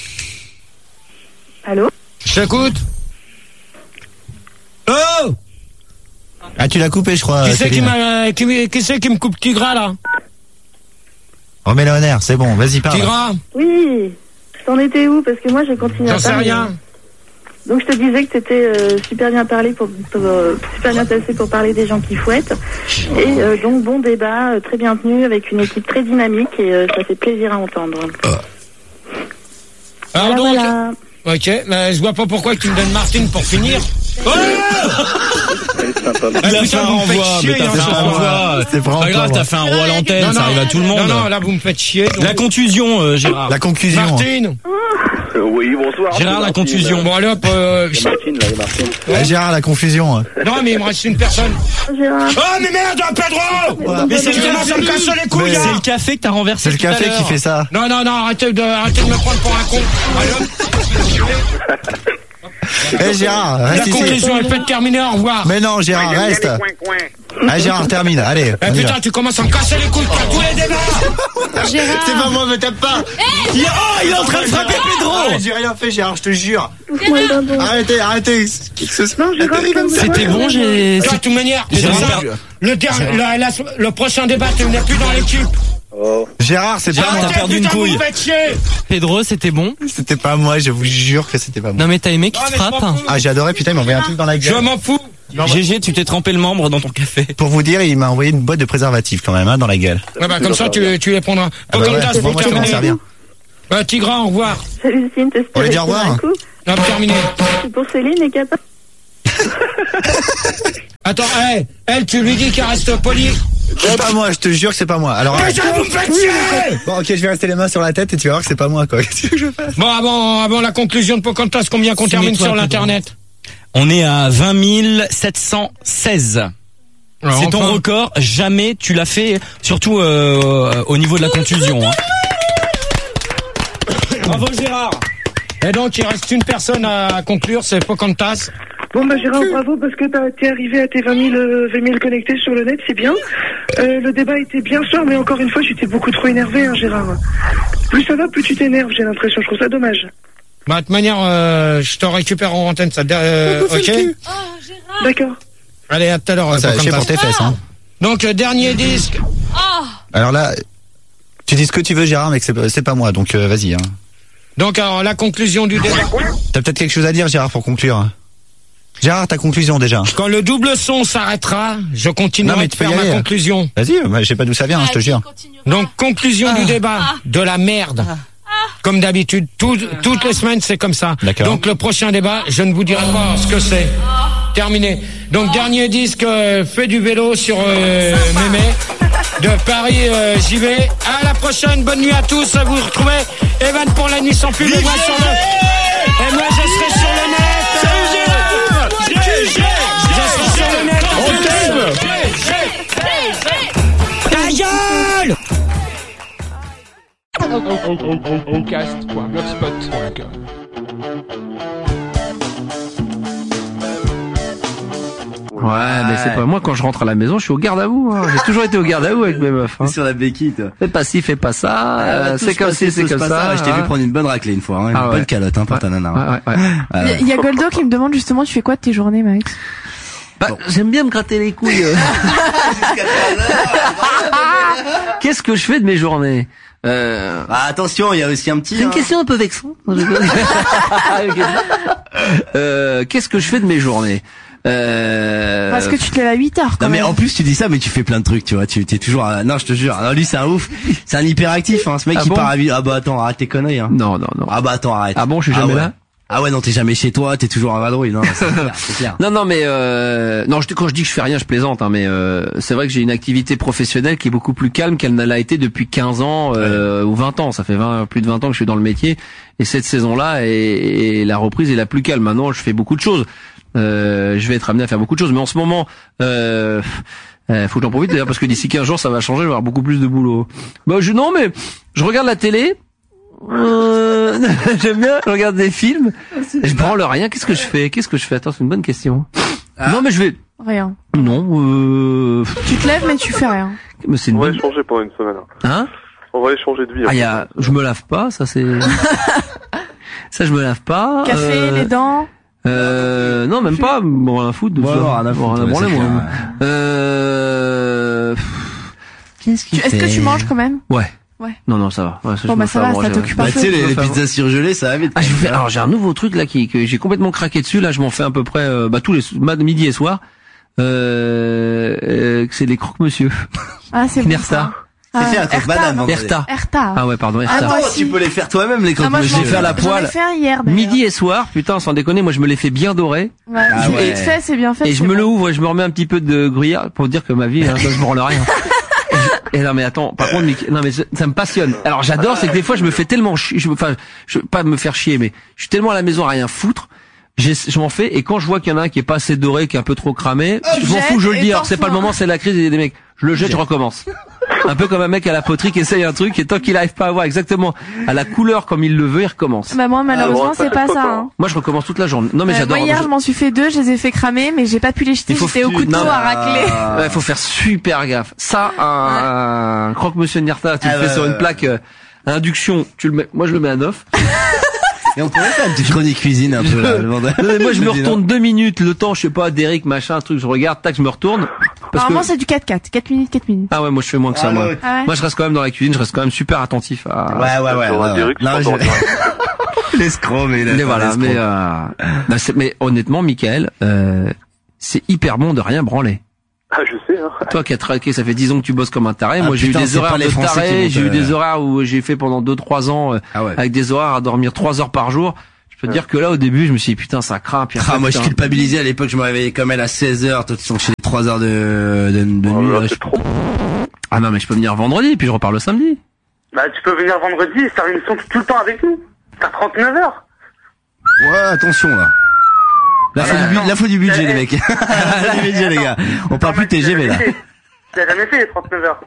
Allô? Je t'écoute. Oh! Ah, tu l'as coupé, je crois. Qui c'est qui Céline. m'a, qui, qui c'est qui me coupe Tigra, là? Remets-le en air, c'est bon, vas-y, parle. Tigra? Oui. T'en étais où? Parce que moi j'ai continué à J'en sais parler. rien. Donc je te disais que t'étais euh, super bien parlé pour, pour, euh, super bien placé pour parler des gens qui fouettent. Et euh, donc bon débat, euh, très bien tenu, avec une équipe très dynamique et euh, ça fait plaisir à entendre. Alors Voilà, donc, voilà. ok, mais je vois pas pourquoi tu me donnes Martine pour finir. Oh Elle est sympa. Ah, Il a putain, fait un vous me faites renvoi, chier, mais t'as hein, fait ce un soir. renvoi. C'est vraiment Pas grave, pas t'as fait un roi à l'antenne, Non, ça non. arrive à tout le monde. Non, non, là vous me faites chier. donc- La contusion, euh, Gérard. La conclusion. Martine. Euh, oui, bonsoir. Gérard, la Martine. contusion. Bon, allez hop. Euh... Il y a Martine, là, il y a Martine. Ouais, Gérard, la confusion. Non, mais il me reste une personne. Gérard. Oh, mais merde, Pedro. Mais c'est Tu le commences à me casser les couilles, Mais- hein. C'est le café que t'as renversé C'est le tout à café l'heure. qui fait ça. Non, non, non, arrêtez de, arrêtez de me prendre pour un con. Allez, hop. Eh Gérard, La reste ici. conclusion est faite, terminée, au revoir. Mais non, Gérard, reste. Ah, Gérard, termine, allez. Eh on y va. putain, tu commences à me casser les couilles pour tous les débats. Gérard. C'est pas moi, me tape pas. Il est- Oh, il est en train de frapper Pedro. Ah, j'ai rien fait, Gérard, je te jure. Ouais, bah bon. Arrêtez, arrêtez. Qui que ce soit. Non, Gérard, comme ça. C'était bon, j'ai... De toute manière, Gérard, Gérard, le, der- la- la- le prochain débat, tu n'es plus dans l'équipe. Oh. Gérard, c'est pas Gérard, moi. t'as perdu une Putain, vous couille. me faites chier. Pedro, c'était bon. C'était pas moi, je vous jure que c'était pas moi. Non mais t'as aimé qu'il Non, te mais je m'en frappe? fous. Ah, j'ai adoré, putain, il m'a envoyé un truc dans la Je gueule. m'en fous. G G, tu t'es trempé le membre dans ton café. Pour vous dire, il m'a envoyé une boîte de préservatifs quand même, hein, dans la gueule. Ouais, bah, comme ça, tu, tu les prendras. Ah bah ouais, Pocahontas, moi, pour je commence à terminer. bien. Bah, Tigra, au revoir. Salut Céline, t'espères On va dire au revoir. un coup. Non, terminé. C'est pour Céline et Kappa. Attends, hey, elle, tu lui dis qu'elle reste polie. C'est pas moi, je te jure que c'est pas moi. Alors, Déjà, vous me faites chier! bon, ok, je vais rester les mains sur la tête et tu vas voir que c'est pas moi, quoi. Qu'est-ce que je fais? Bon, avant, avant la conclusion de Pocahontas, combien qu'on termine sur l'internet? On est à vingt mille sept cent seize. Alors, c'est ton enfin. record, jamais tu l'as fait, surtout euh, au niveau de la contusion. Hein. Bravo Gérard. Et donc, il reste une personne à conclure, c'est Pocahontas. Bon bah Gérard, bravo parce que t'as- t'es arrivé à tes vingt mille, euh, vingt mille connectés sur le net, c'est bien. Euh, le débat était bien sûr, mais encore une fois, tu t'es beaucoup trop énervé, hein, Gérard. Plus ça va, plus tu t'énerves, j'ai l'impression. Je trouve ça dommage. Bah, de toute manière, euh, je te récupère en antenne, ça, euh, ok? D'accord. Allez, à tout à l'heure, Ça va chier pour tes fesses, hein. Donc, euh, dernier disque. Alors là, tu dis ce que tu veux, Gérard, mais que c'est, c'est pas moi, donc euh, vas-y, hein. Donc, alors, la conclusion du débat. T'as peut-être quelque chose à dire, Gérard, pour conclure. Gérard, ta conclusion déjà. Quand le double son s'arrêtera, je continuerai Non, mais de tu peux faire y ma aller. conclusion. Vas-y, moi, je sais pas d'où ça vient, hein, je te jure. Donc, conclusion du débat. De la merde. Comme d'habitude, tout- toutes les semaines, c'est comme ça. D'accord. Donc, le prochain débat, je ne vous dirai pas ce que c'est. Terminé. Donc, dernier disque, euh, fait du vélo sur euh, Mémé. De Paris, euh, j'y vais. À la prochaine, bonne nuit à tous. Vous retrouvez Evan pour la nuit sans pub. Et moi, sur le... et moi, je serai sur le net. Salut Gérard. Je serai sur le net. On t'aime. Ta gueule. Oncast point blogspot point com. Ouais, mais c'est pas moi quand je rentre à la maison, je suis au garde à vous. Hein. J'ai toujours été au garde à vous avec mes meufs. Hein. Sur la béquille, toi. Fais pas ci, fais pas ça. Ah, euh, tout c'est se comme passe, ci, tout c'est se comme passe, ça. Je t'ai hein. vu prendre une bonne raclée une fois, hein, une Ah ouais. bonne calotte hein, pour ta nana. Ouais, ouais, ouais. Ah ouais. Il y a Goldo qui me demande justement, tu fais quoi de tes journées, Max? Bah, j'aime bien me gratter les couilles. euh. Qu'est-ce que je fais de mes journées euh... Ah, attention, il y a aussi un petit. C'est une hein. question un peu vexante. euh, Qu'est-ce que je fais de mes journées euh... Parce que tu te lèves à huit heures, quand Non mais même. en plus tu dis ça mais tu fais plein de trucs tu vois tu t'es toujours à... non je te jure non, lui c'est un ouf c'est un hyperactif hein ce mec Ah qui bon part à vie ah bah attends arrête tes conneries hein. Non, non, non. Ah bah attends arrête Ah bon, je suis jamais ouais. là Ah ouais non t'es jamais chez toi t'es toujours à vadrouille non c'est clair, c'est clair. Non, non, mais euh, non, je, quand je dis que je fais rien, je plaisante, hein, mais euh, c'est vrai que j'ai une activité professionnelle qui est beaucoup plus calme qu'elle ne l'a été depuis quinze ans euh, ou vingt ans. Ça fait vingt, plus de vingt ans que je suis dans le métier, et cette saison-là, et, et la reprise est la plus calme. Maintenant, je fais beaucoup de choses. Euh, je vais être amené à faire beaucoup de choses, mais en ce moment, euh, euh, faut que j'en profite d'ailleurs parce que d'ici quinze jours, ça va changer, je vais avoir beaucoup plus de boulot. Bah, je, non, mais je regarde la télé. Euh, j'aime bien, je regarde des films, je branle rien. Qu'est-ce que je fais Qu'est-ce que je fais Attends, c'est une bonne question. Ah. Non, mais je vais. Rien. Non. Euh... Tu te lèves, mais tu fais rien. Mais c'est une On va bonne. échanger pendant une semaine. Hein On va échanger de vie. Ah, y a. Je me lave pas, ça c'est. Ça, je me lave pas. Café, euh... les dents. Euh, non, même pas. Bon, rien à foutre. De Ouais, ça. non, rien à Bon, foutre, rien à ouais, branler, c'est moi. clair, Euh. Qu'est-ce qu'il Tu- Est-ce fait que tu manges quand même? Ouais. Ouais. Non, non, ça va. Ouais, ça, Bon, je bah, me ça fais va, manger, ça t'occupe ouais. un Bah peu. tu sais les, Je me les fais pizzas surgelées ça va vite. Ah, je fais, alors j'ai un nouveau truc là qui que j'ai complètement craqué dessus. Là, je m'en fais à peu près euh, bah, tous les ma- midi et soir. Euh, euh, c'est les croque-monsieur. Ah, c'est bon. Nerta. ça. Ah, fait un truc Erta, banane, non. hein. Erta. Erta. Ah ouais, pardon, Erta. Ah, moi Attends aussi. tu peux les faire toi-même les Ah, moi, croque je m'en monsieur. faire la J'en ai poêle. fait un hier, d'ailleurs. Midi et soir, putain, sans déconner, moi je me les fais bien dorés. Ouais. Ah C'est ouais. vite fait, c'est bien fait. Et je c'est me bon. le ouvre et je me remets un petit peu de gruyère pour dire que ma vie, hein, ça, je branle rien. Et, je- et non mais attends, par contre, Mick- non mais ça, ça me passionne. Alors j'adore, c'est que des fois je me fais tellement chier, je me, enfin, je pas me faire chier, mais je suis tellement à la maison à rien foutre. j'ai- Je m'en fais et quand je vois qu'il y en a un qui est pas assez doré, qui est un peu trop cramé, je m'en jette fous, je le et dis. Alors t'en c'est pas le fous un. moment, c'est la crise, il y a des mecs. Je le jette, je recommence. Un peu comme un mec à la poterie qui essaye un truc et tant qu'il arrive pas à voir exactement à la couleur comme il le veut, il recommence. Bah, moi, malheureusement, c'est pas ça, hein. Moi je recommence toute la journée. Non mais Euh, j'adore. Moi, hier, Je- je m'en suis fait deux, je les ai fait cramer, mais j'ai pas pu les jeter, Il faut j'étais au que tu- couteau non, à racler. Ouais, faut faire super gaffe. Ça, un, un croque-monsieur Nierta, tu Ah le fais ouais, sur ouais, une ouais. plaque euh, à induction, tu le mets, moi je le mets à neuf. Et on pourrait faire une petite chronique cuisine un peu là, le vendredi. Non, mais moi je me dis, non. retourne deux minutes, le temps, je sais pas, d'Eric, machin, un truc, je regarde, tac, je me retourne. Parce Normalement, que... c'est du quatre quatre. quatre minutes, quatre minutes. Ah ouais, moi je fais moins que ça, Ah, moi. ouais. Ah ouais. Moi je reste quand même dans la cuisine, je reste quand même super attentif à... Ouais ouais ouais. T'auras ouais, des ouais. rues qui Non, sont je- L'escroc mais il a Mais fait voilà, l'escroc. mais, euh... non, c'est- mais honnêtement, Michael, euh... c'est hyper bon de rien branler. Ah, je sais, hein. Toi qui as traqué, ça fait dix ans que tu bosses comme un taré. Ah, Moi, j'ai putain, eu des c'est horaires pas les de Français qui taré. vont J'ai te- eu des horaires où j'ai fait pendant deux trois ans, euh, Ah ouais. avec des horaires à dormir trois heures par jour. Je peux te dire que là, au début, je me suis dit, putain, ça craint. Puis Ah, après, moi, je putain. culpabilisais à l'époque, je me réveillais comme elle à seize heures, toi, tu sont chez les trois heures de, de, de Oh nuit. là, là, c'est je- trop. Ah non, mais je peux venir vendredi, puis je repars le samedi. Bah, tu peux venir vendredi et faire une émission tout le temps avec nous. T'as trente-neuf heures. Ouais, attention, là. Là, faut du, bu- là, faut du budget, les mecs. Là, faut du budget, les gars. On parle plus de T G V, là. T'as jamais fait les trente-neuf heures.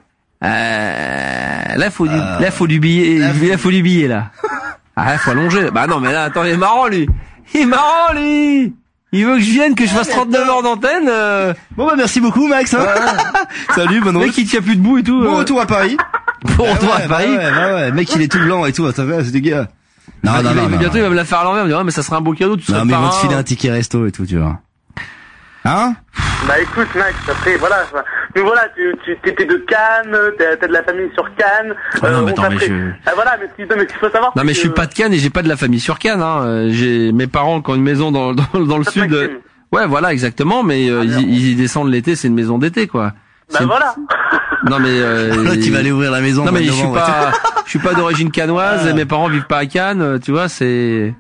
Euh, là, faut du, là, faut du billet, là, faut du billet, là. Ah, faut allonger. Bah non, mais là, attends, il est marrant, lui. Il est marrant, lui. Il veut que je vienne, que je fasse trente-neuf heures d'antenne. Euh... Bon, bah, merci beaucoup, Max. Hein. Salut, bonne Le route. mec, il tient plus debout et tout. Bon euh. retour à Paris. Bon Bah retour ouais, à bah Paris. ouais, bah ouais. Le mec, il est tout blanc et tout. Attends, c'est des gars. Non, Il va- non, il va- non, non. bientôt, il va me la faire à l'envers. Il me dit, ouais, mais ça sera un beau cadeau, tu seras Non, mais ils vont te parrain. filer un ticket resto et tout, tu vois. Hein? Bah écoute Max, après voilà, enfin, mais voilà, tu tu t'étais de Cannes, t'as t'as de la famille sur Cannes. Ah non, mais on attends, t'a mais pris- je- Ah, voilà, mais ce qu'il mais ce qu'il faut savoir. Non, mais je c'est suis que- pas de Cannes et j'ai pas de la famille sur Cannes, hein. Euh, J'ai mes parents qui ont une maison dans, dans, dans le sud. euh, Ouais, voilà, exactement, mais euh, ils, ils y descendent l'été, c'est une maison d'été, quoi. Bah C'est- voilà. Non, mais euh, Là, tu vas aller ouvrir la maison. Non, au mois mais de je suis novembre. pas, je suis pas d'origine cannoise et mes parents vivent pas à Cannes, euh, tu vois, c'est,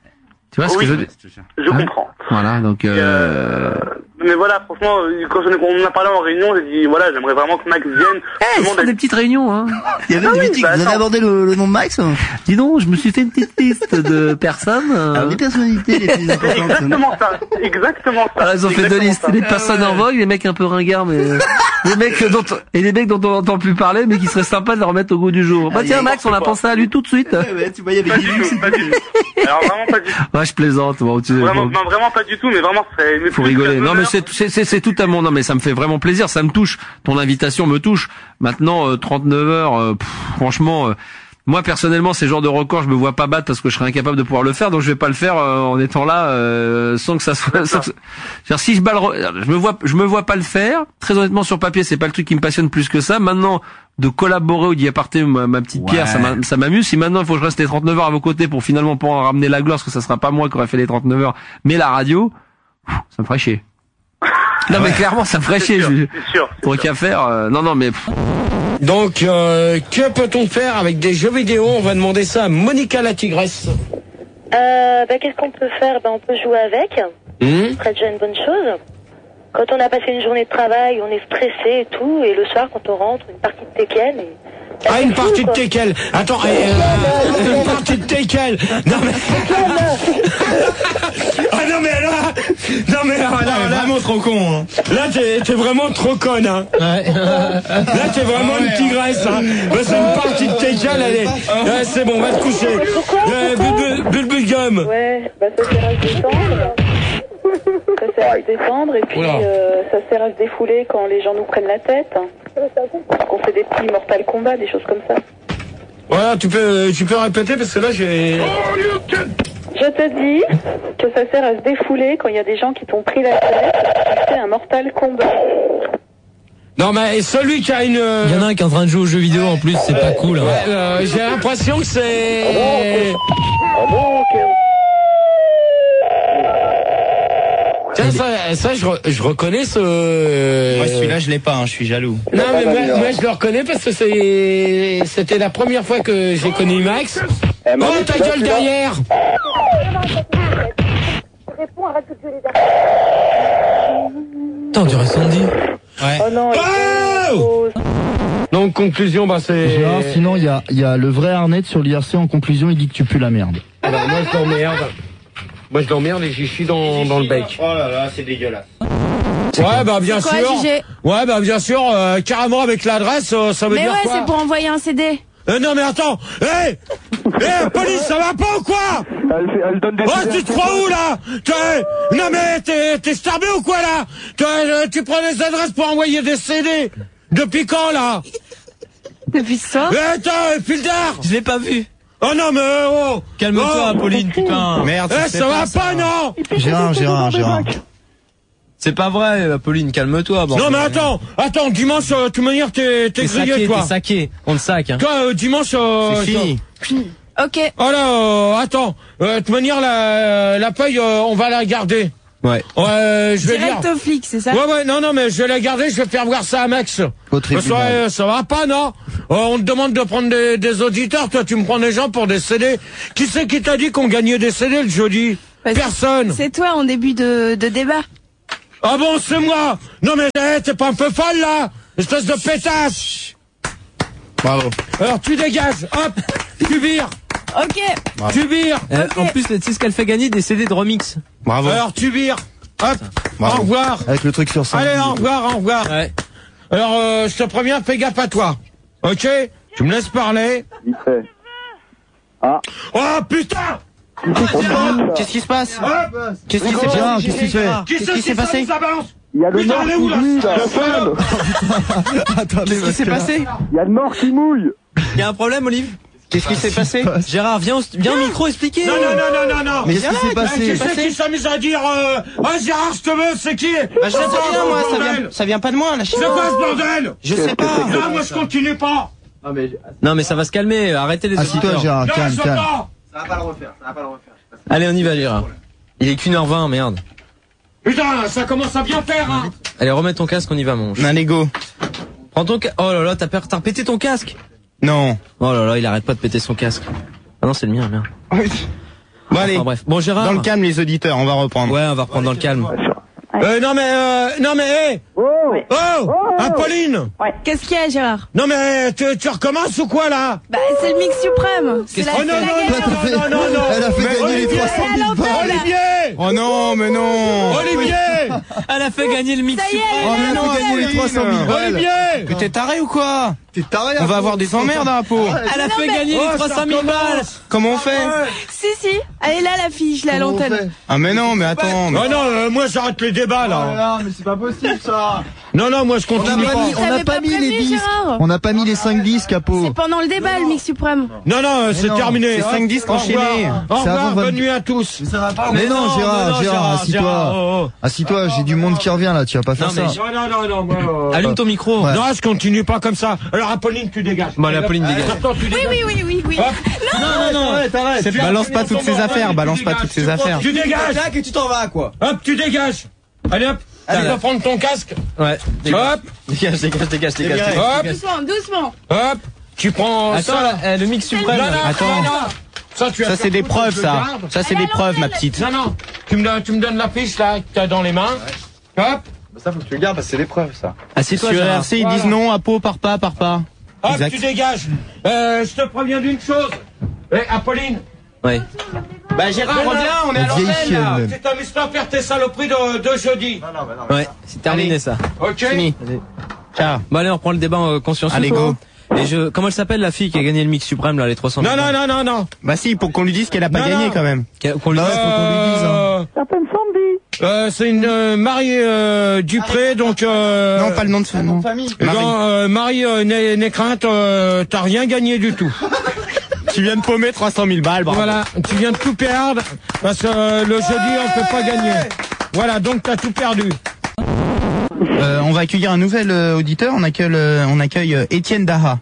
tu vois ce Oui, que je veux dire. je Hein comprends. Voilà, donc, euh... Mais voilà, franchement, euh, quand on on en a parlé en réunion, j'ai dit voilà, j'aimerais vraiment que Max vienne. Eh, Tout le monde c'est a- des petites réunions, hein. Il y avait Ah des oui, meetings, bah, vous avez attends. abordé le, le nom de Max? hein Dis donc, je me suis fait une petite liste de personnes. euh, Alors, les personnalités les plus C'est importantes. exactement ça, exactement ça. Ah, ils ont C'est fait deux exactement listes. ça. Les personnes en vogue, les mecs un peu ringards, mais euh, les mecs dont et les mecs dont on entend plus parler, mais qui serait sympa de leur remettre au goût du jour. Bah Ah, tiens, il y a Max, on a pas. pensé à lui tout de suite. Ouais, ouais, tu vois, il y avait Pas des du luxe. tout, pas du tout. Alors vraiment pas du tout. Ouais, je plaisante. Bon, tu, Vraiment, bon, non, vraiment pas du tout, mais vraiment, ce serait une faut plus rigoler. que Non, mais honneur. c'est c'est c'est c'est tout à mon. Non, mais ça me fait vraiment plaisir. Ça me touche. Ton invitation me touche. Maintenant, euh, trente-neuf heures. euh, pff, franchement. euh, Moi personnellement, ces genres de records, je me vois pas battre parce que je serais incapable de pouvoir le faire, donc je vais pas le faire euh, en étant là euh, sans que ça soit. Sans que... C'est-à-dire, si je bats le re- je me vois, je me vois pas le faire. Très honnêtement, sur papier, c'est pas le truc qui me passionne plus que ça. Maintenant, de collaborer ou d'y apporter ma, ma petite pierre, Ouais. ça m'a- ça m'amuse. Si maintenant il faut que je reste les trente-neuf heures à vos côtés pour finalement pouvoir ramener la gloire, parce que ça sera pas moi qui aurait fait les trente-neuf heures, mais la radio, pff, ça me ferait chier. Non mais clairement, ça me ferait C'est chier. sûr, je- c'est sûr. Pour qu'à faire, euh, non non mais. pff, Donc, euh, que peut-on faire avec des jeux vidéo? On va demander ça à Monica la tigresse. Euh, bah, qu'est-ce qu'on peut faire? Ben, on peut jouer avec. Hum Ce serait déjà une bonne chose. Quand on a passé une journée de travail, on est stressé et tout, et le soir, quand on rentre, une partie de Tekken. Et... Ah, une partie de quoi. Tekken. Attends, euh, euh, une partie de Tekken. Non mais. Ah non mais là, non mais là, là, là, Vraiment trop con, hein. là t'es t'es vraiment trop conne, hein. Là t'es vraiment une tigresse, hein. Bah, c'est une partie de Tekken, allez. Ouais, c'est bon, va te coucher. Euh, Bulbul- Bulbulgum. Ouais, bah, ça sert à se détendre. Ça sert à se détendre, et puis Oula. euh, ça sert à se défouler quand les gens nous prennent la tête. Qu'on fait des petits Mortal Kombat, des choses comme ça. Voilà, tu peux tu peux répéter parce que là j'ai. Je te dis que ça sert à se défouler quand il y a des gens qui t'ont pris la tête et tu fais un Mortal Kombat. Non mais celui qui a une. Il y en a un qui est en train de jouer aux jeux vidéo en plus, c'est pas cool. Hein. Ouais, euh, j'ai l'impression que c'est. Tiens, ça, ça je, re- je reconnais ce. Moi, celui-là, je l'ai pas, hein, je suis jaloux. Non, mais moi, moi, je le reconnais parce que c'est, c'était la première fois que j'ai connu Max. Oh, ta gueule derrière! Attends, on dirait Sandy. Ouais. Oh non, Oh Donc, conclusion, bah, c'est. Gérard, sinon, il y a, il y a le vrai Arnett sur l'I R C en conclusion, il dit que tu pues la merde. Alors, moi, je l'emmerde. Moi, je l'emmerde et j'y suis dans, dans le bec. Oh là là, c'est dégueulasse. Ouais, bah, bien C'est quoi, sûr. J G? Ouais, bah, bien sûr, euh, carrément avec l'adresse, euh, ça veut Mais dire ouais, quoi? c'est pour envoyer un C D. Euh, non mais attends, hé, hé, police, ça va pas ou quoi? Elle, fait- elle donne des... Oh, tu te crois où là? T'es- Non mais t'es, t'es starbé ou quoi là? T'es- euh, Tu prends des adresses pour envoyer des C D? Depuis quand là? Depuis ce soir? Eh, attends, Fildar! Je l'ai pas vu. Oh non mais oh! Calme-toi, Oh. Apolline, putain. Merde, Eh, ça va pas non? Gérard, Gérard, Gérard. C'est pas vrai, Apolline, calme-toi. Bon. Non mais attends, attends, dimanche, euh, de toute manière t'es, t'es T'es grillé saqué, toi. t'es saqué. On le sac, hein. Toi, euh, dimanche, euh, C'est fini. Ok. Oh là, euh, attends, euh, de toute manière la, la paye, euh, on va la garder. Ouais. Ouais, je vais Direct dire. au flic, c'est ça? Ouais, ouais, non, non, mais je vais la garder, je vais faire voir ça à Max. Au Parce que, euh, ça va pas, non? Euh, on te demande de prendre des, des auditeurs, toi tu me prends des gens pour des C D. Qui c'est qui t'a dit qu'on gagnait des C D le jeudi? Parce Personne. C'est toi en début de, de débat. Ah bon, c'est moi? Non mais hey, t'es pas un peu folle là? Espèce de pétasse. Bravo. Alors tu dégages, hop, tu vires. Ok. Bravo. Tu vires. Euh, Ok. En plus, tu sais ce qu'elle fait gagner des C D de remix. Bravo. Alors tu vires. Hop, Bravo. au revoir. Avec le truc sur ça. Allez, au revoir, au revoir. Ouais. Alors, euh, je te préviens, fais gaffe à toi. Ok? Tu me laisses parler. Vite fait. Ah. Oh putain! Qu'est-ce qui se passe? Hop! Qu'est-ce qui Oh, s'est passé? Gérard, qu'est-ce qu'il fait? Qui c'est qui s'est passé? s'avance? Il y a le Putain, nord elle est qui où, là? mouille, là. Le feu. Attendez, Qu'est-ce qui s'est passé? Il y a le nord qui mouille. Il y a un problème, Olive? Qu'est-ce qui s'est passé? Gérard, viens au, viens au micro expliquer. Non, non, non, non, non, non. Mais qu'est-ce qui s'est passé? Qui c'est qui s'amuse à dire, euh, ah, Gérard, je te veux, c'est qui? Bah, je sais pas, moi, ça vient, ça vient pas de moi, là. C'est quoi ce bordel? Je sais pas. Non, moi, je continue pas. Non, mais ça va se calmer. Arrêtez les Assis-toi, auditeurs. Gérard, Non, calme, je calme. pas. Ça va pas le refaire, ça va pas le refaire. Allez, on y va, Gérard. Il est qu'une heure vingt, merde. Putain, ça commence à bien faire, hein. Allez, remets ton casque, on y va, mon. Allez, go. Prends ton casque. Oh là là, t'as per- t'as pété ton casque. Non. Oh là là, il arrête pas de péter son casque. Ah non, c'est le mien, merde. Bon, allez. Enfin, bref. Bon, Gérard. Dans le calme, les auditeurs, on va reprendre. Ouais, on va reprendre dans le calme. Euh, non, mais, euh, non, mais, hé. Oh. Oh, Apolline. Qu'est-ce qu'il y a, Gérard? Non, mais, tu, tu recommences ou quoi, là? Bah, c'est le mix suprême. C'est la, Oh c'est non, la non, gagnante. non, non, non, non. Elle a fait Mais gagner les Olivier, trois cent mille elle a balles. l'antenne. Olivier. Oh non, mais non. Olivier. Elle a fait gagner le mix Ça y est, suprême. Oh, mais elle a fait gagner les trois cent mille balles. Olivier. Que t'es taré ou quoi? T'es taré, On va avoir des emmerdes à la peau. Elle a non, fait mais- gagner Oh, les trois cent mille ça balles. recommence. Comment on fait? Si, si. Elle est là, la fille, je l'ai à Comment on l'antenne. fait? Ah mais non, mais attends. mais- Oh non, euh, moi j'arrête les débats là. Non, mais c'est pas possible ça. Non, non, moi je On n'a continue pas pas. mis, on n'a T'avais pas pas mis les prévenu, disques. Gérard. On n'a pas mis les cinq disques à peau. C'est pendant le débat, le mix suprême. Non, non, euh, c'est non, terminé. c'est Hop, cinq disques au revoir. enchaînés. Au C'est revoir, avant bonne vingt- nuit à tous. Ça va pas. Mais Mais non, non, Gérard, mais non, Gérard, Gérard, assis-toi. Gérard, oh, oh. Assis-toi, j'ai du monde qui revient là, tu vas pas faire Non, mais ça. je- Non, non, non, non, moi, euh, Allume ton micro. Ouais. Non, je continue pas comme ça. Alors Apolline, tu dégages. Bon, allez, Apolline, dégage. Attends, tu Oui, dégages. oui, oui, oui, oui. Hop. Non, non, non. Tu Balance as pas fini toutes ton ces bordel, affaires, tu balance pas dégages. toutes ces affaires. Tu dégages. et tu t'en vas quoi. Hop, tu dégages. Allez hop. Tu Allez. vas prendre ton casque. Ouais. Hop, Dégage, dégage, dégage, dégage. dégage. hop, Doucement, doucement. hop. Tu prends Attends, ça. là, euh, le mix suprême. Non, non, Attends. non, non. Ça, tu vas Ça faire c'est des foutre, preuves, je ça. garde. Ça c'est des preuves, ma petite. Non, non. Tu me donnes, tu me donnes la fiche là que t'as dans les mains. Hop. Ça faut que tu le gardes parce que c'est des preuves ça. Assieds-toi, Sur Gérard. R C, ils Voilà. disent non à peau, par pas, par pas. Hop, Exact. tu dégages. Euh, je te préviens d'une chose. Eh, Apolline. Ouais. Bah Gérard, reviens, on est à Vieille l'antenne chienne, là. même. Tu t'amuses pas à faire tes saloperies de, de jeudi. Ouais. C'est terminé, Allez. ça. Ok. Fini. Ciao. Bon, allez, on reprend le débat euh, consciencieux. Allez, go. Et je, comment elle s'appelle, la fille qui a gagné le mix suprême, là, les trois cent mille Non, non, non, non, non. Bah si, pour qu'on lui dise qu'elle a pas Non, gagné non. quand même. Qu'on- Qu'on lui Bah dise. ouais, faut qu'on lui dise, hein. Euh, Certaines Sandy. euh, c'est une euh, Marie euh, Dupré, donc. Euh, Non, pas le nom de son nom. Famille. eh ben, Marie. euh, Marie euh, Né- Nécrainte, euh, t'as rien gagné du tout. Tu viens de paumer trois cent mille balles, bravo. Voilà, tu viens de tout perdre parce que euh, le jeudi on peut pas gagner. Voilà, donc t'as tout perdu. Euh, on va accueillir un nouvel euh, auditeur. On accueille, euh, on accueille euh, Étienne Daha.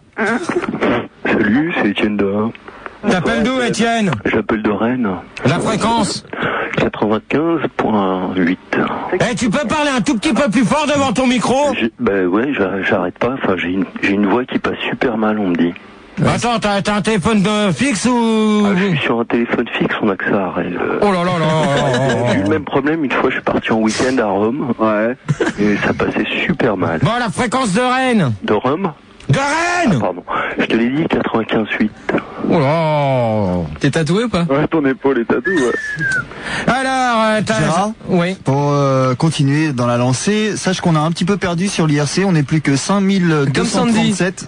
Salut, c'est Étienne Daha. T'appelles d'où, Étienne? J'appelle de Rennes. La fréquence? quatre-vingt-quinze point huit. Eh, tu peux parler un tout petit peu plus fort devant ton micro? J'ai- Ben ouais, j'a- j'arrête pas. Enfin, j'ai une, j'ai une voix qui passe super mal, on me dit. Attends, t'as t'as un téléphone de fixe ou... Ah, je suis sur un téléphone fixe, on a que ça à Rennes. Oh là là là. J'ai eu le même problème une fois, je suis parti en week-end à Rome. Ouais. Et ça passait super mal. Bon, la fréquence de Rennes. De Rome? De Rennes. Pardon. Je te l'ai dit, quatre-vingt-quinze huit. Oh là. T'es tatoué ou pas? Ouais, ton épaule est tatouée, ouais. Alors, euh, t'as... Gérard, Oui. pour euh, continuer dans la lancée, sache qu'on a un petit peu perdu sur l'I R C, on n'est plus que cinq mille deux cent trente-sept.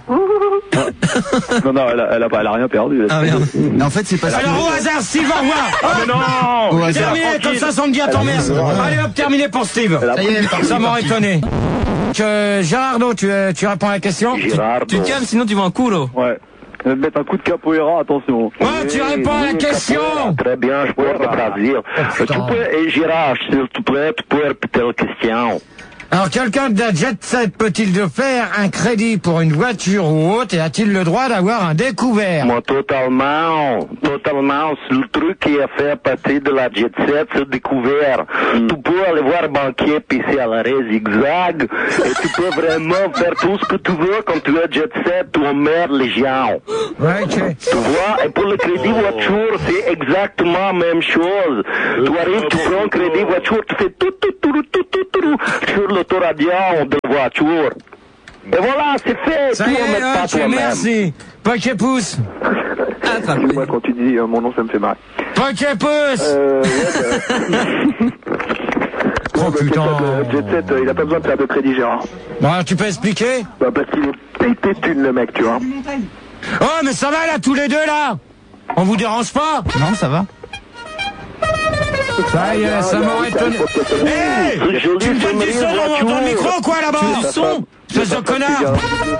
Non, non, elle a, elle a, pas- elle a rien perdu. Ah merde. Mais en fait, c'est parce que... Alors, au hasard, Steve, au revoir. Ah, mais non! Au hasard. Terminé, comme ça, ça me dit à ton mère. Allez hop, terminé pour Steve. Ça y est, elle est partie, Ça m'aurait partie. étonné. Que Gérardo, tu, euh, tu réponds à la question? Gérard. Tu te calmes, sinon tu vas en culo. Ouais. Je vais te mettre un coup de capoeira, attention. Ouais, tu réponds à la question. Très bien, je peux te traduire. Tu peux, et Gérard, s'il te plaît, tu peux répéter la question. Alors, quelqu'un de la Jet Set peut-il de faire un crédit pour une voiture ou autre et a-t-il le droit d'avoir un découvert? Moi, totalement, totalement, c'est le truc qui a fait partie de la Jet Set, c'est découvert. Mm. Tu peux aller voir banquier pisser à l'arrêt zigzag et tu peux vraiment faire tout ce que tu veux quand tu es Jet Set, tu emmerdes les gens. Ouais, ok. Tu vois, et pour le crédit voiture, c'est exactement la même chose. Tu arrives, tu prends un crédit voiture, tu fais tout, tout, tout, tout, tout, tout, sur l'autoradio de la voiture. Et voilà, c'est fait. Ça y est, ok, merci. Poké-pouce. Moi, quand tu dis euh, mon nom, ça me fait marrer. Poké-pouce. Euh, ouais, bah... Oh putain. Jet Set, euh, il a pas besoin de faire de crédit, Gérard. Bon, tu peux expliquer? Bah, parce qu'il est pété de thunes, le mec, tu vois. Oh, mais ça va là, tous les deux là? On vous dérange pas? Non, ça va. Ça y est, ça m'aurait étonné. Hé, tu me donnes du son dans ton micro, quoi, là-bas? Tu veux du son? Espèce de connard.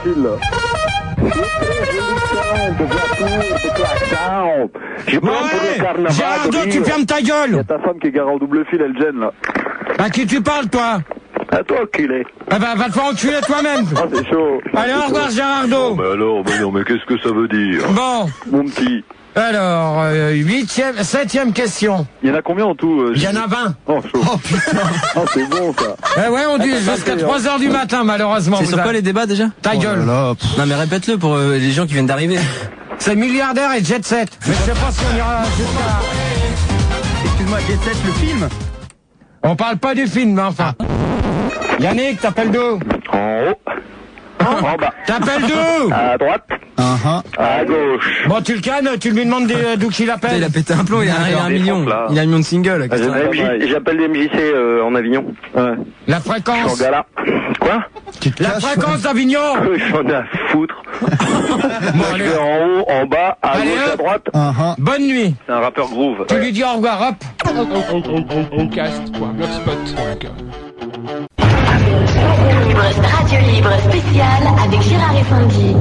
Ouais, Gérardo, tu fermes ta gueule. Il y a ta femme qui est garée en double fil, elle gêne, là. À qui tu parles, toi? À toi, enculé. Ah bah, va te faire enculer toi-même. Ah, c'est chaud. Allez, au revoir, Gérardo. Non, mais alors, mais non, mais qu'est-ce que ça veut dire? Bon. Mon petit. Alors, euh, huitième, septième question. Il y en a combien en tout? euh, Il y en a vingt. Oh, chaud. Oh, putain. Oh, c'est bon, ça. Eh ouais, on dit jusqu'à trois heures du matin, malheureusement. C'est sur quoi avez... les débats déjà? Ta gueule. Oh là là, non mais répète-le pour euh, les gens qui viennent d'arriver. C'est milliardaire et Jet Set. Mais je sais pas si on ira jusqu'à... Excuse-moi, Jet Set, le film? On parle pas du film, mais enfin. Yannick, t'appelles d'où? En haut. En bas. T'appelles d'où? À droite. Uh-huh. À gauche. Bon, tu le cannes, tu lui demandes des- d'où qu'il appelle. Il a pété un plomb, il a, il a un million. Il a un million de singles. Ah, j'appelle des M J C euh, en Avignon. Ouais. La fréquence. Je suis en gala. Quoi? La fréquence d'Avignon. J'en ai à foutre. Moi, je vais en haut, en bas, à Allez, gauche, hop. à droite. Uh-huh. Bonne nuit. C'est un rappeur groove. Tu lui dis au revoir, hop. Oncast point blogspot point com. Libre, Radio Libre spéciale avec Gérard et Sandy.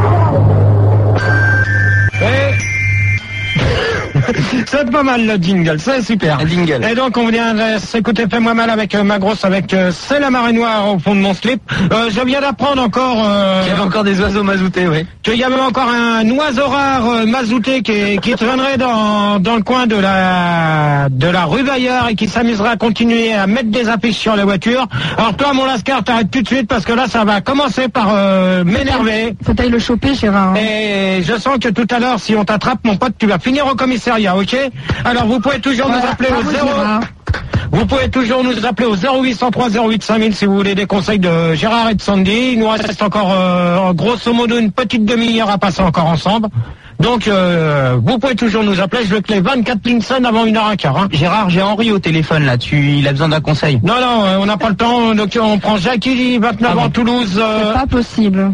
C'est pas mal le jingle, c'est super. Le jingle. Et donc on vient de s'écouter Fais-moi mal avec euh, ma grosse, avec euh, C'est la marée noire au fond de mon slip. Euh, je viens d'apprendre encore... Euh, Il y avait encore des oiseaux mazoutés, oui. Qu'il y avait encore un oiseau rare euh, mazouté qui, qui traînerait dans, dans le coin de la, de la rue Bayard et qui s'amuserait à continuer à mettre des affiches sur les voitures. Alors toi mon Lascar, t'arrêtes tout de suite parce que là ça va commencer par euh, m'énerver. Faut t'aille le choper, Gérard. Et je sens que tout à l'heure, si on t'attrape, mon pote, tu vas finir au commissariat, ok? Alors vous pouvez toujours nous appeler au zéro. Vous pouvez toujours nous appeler au zéro huit cent trois zéro huit cinq mille si vous voulez des conseils de Gérard et de Sandy. Il nous reste encore euh, grosso modo une petite demi-heure à passer encore ensemble. Donc euh, vous pouvez toujours nous appeler. Je veux que les vingt-quatre lignes sonnent avant une heure un quart. Hein. Gérard, j'ai Henri au téléphone là. Tu, il a besoin d'un conseil. Non, non, euh, on n'a pas le temps. Donc on prend Jackie, vingt-neuf ans, Toulouse. Euh... C'est pas possible.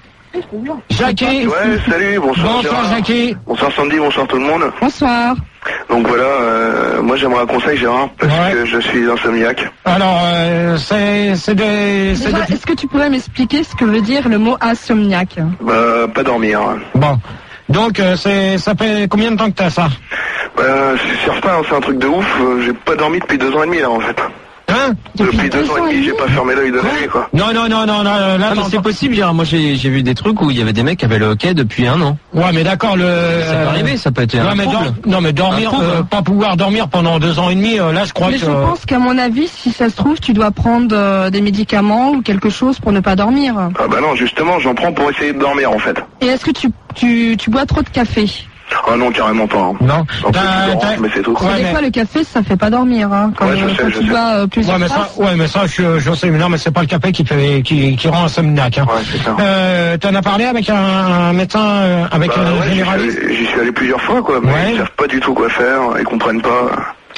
Jackie. Ouais, salut, bonsoir. Bonsoir Gérard. Jackie. Bonsoir Sandy, bonsoir tout le monde. Bonsoir. Donc voilà, euh, moi j'aimerais un conseil Gérard, parce Ouais. que je suis insomniaque. Alors euh, c'est c'est des c'est Déjà, des... est-ce que tu pourrais m'expliquer ce que veut dire le mot insomniaque? Bah, pas dormir. Bon. Donc euh, c'est ça fait combien de temps que t'as ça? Bah, c'est certain, c'est un truc de ouf, euh, j'ai pas dormi depuis deux ans et demi là en fait. Hein? Depuis deux ans et demi, j'ai pas fermé l'œil de la nuit quoi. Non, non, non, non, non, là, Ah, mais non, c'est non. possible, Gérard. Moi, j'ai, j'ai vu des trucs où il y avait des mecs qui avaient le hockey depuis un an. Ouais, mais d'accord, le... Ça peut arriver, ça peut être Ouais, un mais trouble. dor- non, mais dormir, Un trouble, euh, hein. pas pouvoir dormir pendant deux ans et demi, euh, là, je crois Mais que... je pense qu'à mon avis, si ça se trouve, tu dois prendre euh, des médicaments ou quelque chose pour ne pas dormir. Ah bah non, justement, j'en prends pour essayer de dormir en fait. Et est-ce que tu, tu, tu bois trop de café? Ah non, carrément pas. Hein. Non. En plus, T'as- je dors, t'as- mais c'est tout. Parce que Ouais, des mais- fois, le café, ça fait pas dormir. Hein, quand Ouais, je euh, sais, quand je tu sais. bois euh, plusieurs Ouais, mais ça, tasses. ouais, mais ça, je, je sais, mais non, mais c'est pas le café qui fait, qui, qui rend insomniaque, hein. Ouais, c'est ça. Euh, t'en as parlé avec un, un médecin, euh, avec Bah, un ouais, j'y suis généraliste? allé- j'y suis allé plusieurs fois quoi, mais Ouais. ils savent pas du tout quoi faire, ils comprennent pas.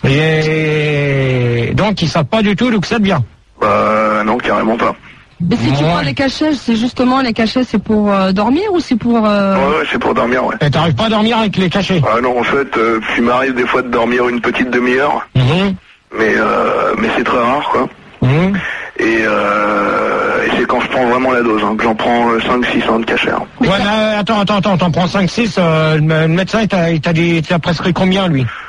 Et donc, ils savent pas du tout d'où que ça devient. Bah non, carrément pas. Mais si tu Ouais. prends les cachets, c'est justement les cachets, c'est pour euh, dormir ou c'est pour... euh, Ouais, ouais, c'est pour dormir, ouais. Et t'arrives pas à dormir avec les cachets? Ah non, en fait, euh, il m'arrive des fois de dormir une petite demi-heure, Mhm. mais euh, mais c'est très rare, quoi. Mhm. Et, euh, et c'est quand je prends vraiment la dose, hein, que j'en prends euh, cinq six cents de cachet. Hein. Ouais, mais euh, attends, attends, attends, t'en prends cinq six, euh, le le médecin, il t'a il t'a dit, il t'a prescrit combien, lui?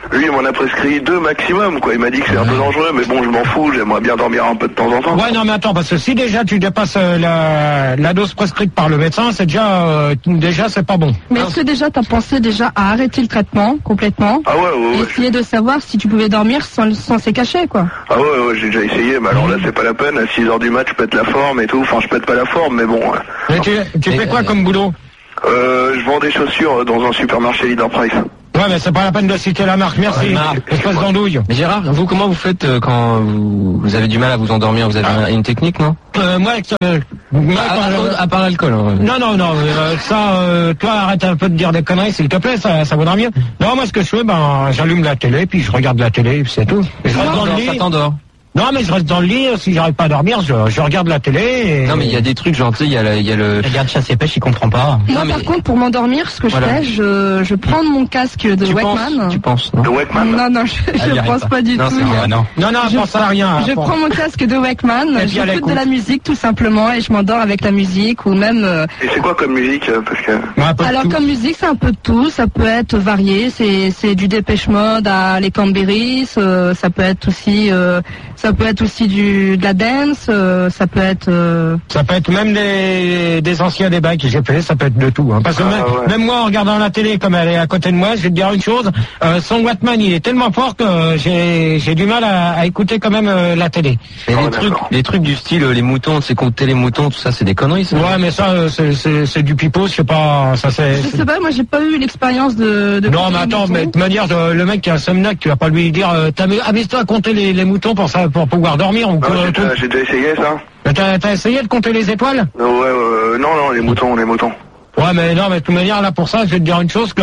Lui, il m'en a prescrit deux maximum, quoi. Il m'a dit que c'est un peu dangereux, mais bon, je m'en fous, j'aimerais bien dormir un peu de temps en temps. Ouais, non, mais attends, parce que si déjà tu dépasses euh, la, la dose prescrite par le médecin, c'est déjà, euh, déjà, c'est pas bon. Mais est-ce que déjà t'as pensé déjà à arrêter le traitement complètement? Ah ouais, ouais, et ouais. essayer de savoir si tu pouvais dormir sans, sans se cacher, quoi. Ah ouais, ouais, j'ai déjà essayé, mais alors là, c'est pas la peine. À six heures du mat, je pète la forme et tout. Enfin, je pète pas la forme, mais bon. Ouais. Et tu, tu fais quoi comme boulot? Euh, je vends des chaussures dans un supermarché Leader Price. Ouais, mais c'est pas la peine de citer la marque, merci. Espèce d'andouille. Mais Gérard, vous, comment vous faites euh, quand vous, vous avez du mal à vous endormir? Vous avez un- une technique, non? Euh, moi, euh, moi, à, quand- à- à part l'alcool. hein. Non, non, non, euh, ça, euh, toi, arrête un peu de dire des conneries, s'il te plaît, ça, ça vaudra mieux. Non, moi, ce que je fais, ben, j'allume la télé, puis je regarde la télé, puis c'est tout. Et je reste dans le lit. Ça t'endort. Non, mais je reste dans le lit, si j'arrive pas à dormir, je, je regarde la télé et... Non, mais il y a des trucs, genre, tu sais, il y a le, il y a le... Regarde chasse et pêche, il comprend pas. Moi, par contre, pour m'endormir, ce que Voilà. je fais, je, je prends mon casque de Tu Walkman. penses, tu penses, non? De Walkman? Non, non, je, Ah, je il y arrive pense pas. pas du Non, tout. c'est vrai, non. Non, non, Je- pense à rien. Je Pense- prends mon casque de Walkman, Et puis à j'écoute l'écoute. de la musique tout simplement et je m'endors avec la musique ou même... euh, Et c'est quoi comme musique? euh, Parce que... Un peu de Alors tout. comme musique c'est un peu de tout, ça peut être varié, c'est c'est du Dépêche Mode à les Cranberries, euh, ça peut être aussi euh, ça peut être aussi du de la dance, euh, ça peut être euh, Ça peut être même des, des anciens débats que j'ai fait, ça peut être de tout. Hein. Parce que Ah, même, ouais. même moi, en regardant la télé, comme elle est à côté de moi, je vais te dire une chose, euh, son Wattman, il est tellement fort que j'ai j'ai du mal à, à écouter quand même euh, la télé. Et Oh, les trucs, d'accord. les trucs du style, euh, les moutons, c'est compter les moutons, tout ça, c'est des conneries, ça. Ouais, mais ça, euh, c'est- c'est c'est du pipeau, je sais pas, ça c'est... je sais pas, moi j'ai pas eu l'expérience de, de Non, compter mais les attends, moutons. mais de toute manière, euh, le mec qui a un somnac, tu vas pas lui dire, euh, t'as mis- amuse-toi à compter les, les moutons pour ça, pour pouvoir dormir ou Ah, quoi, j'ai, tout. déjà, j'ai déjà essayé ça. Mais T'as t'as essayé de compter les étoiles? Ouais, euh, non, non, les moutons, les moutons. Ouais, mais non, mais de toute manière, là, pour ça, je vais te dire une chose, que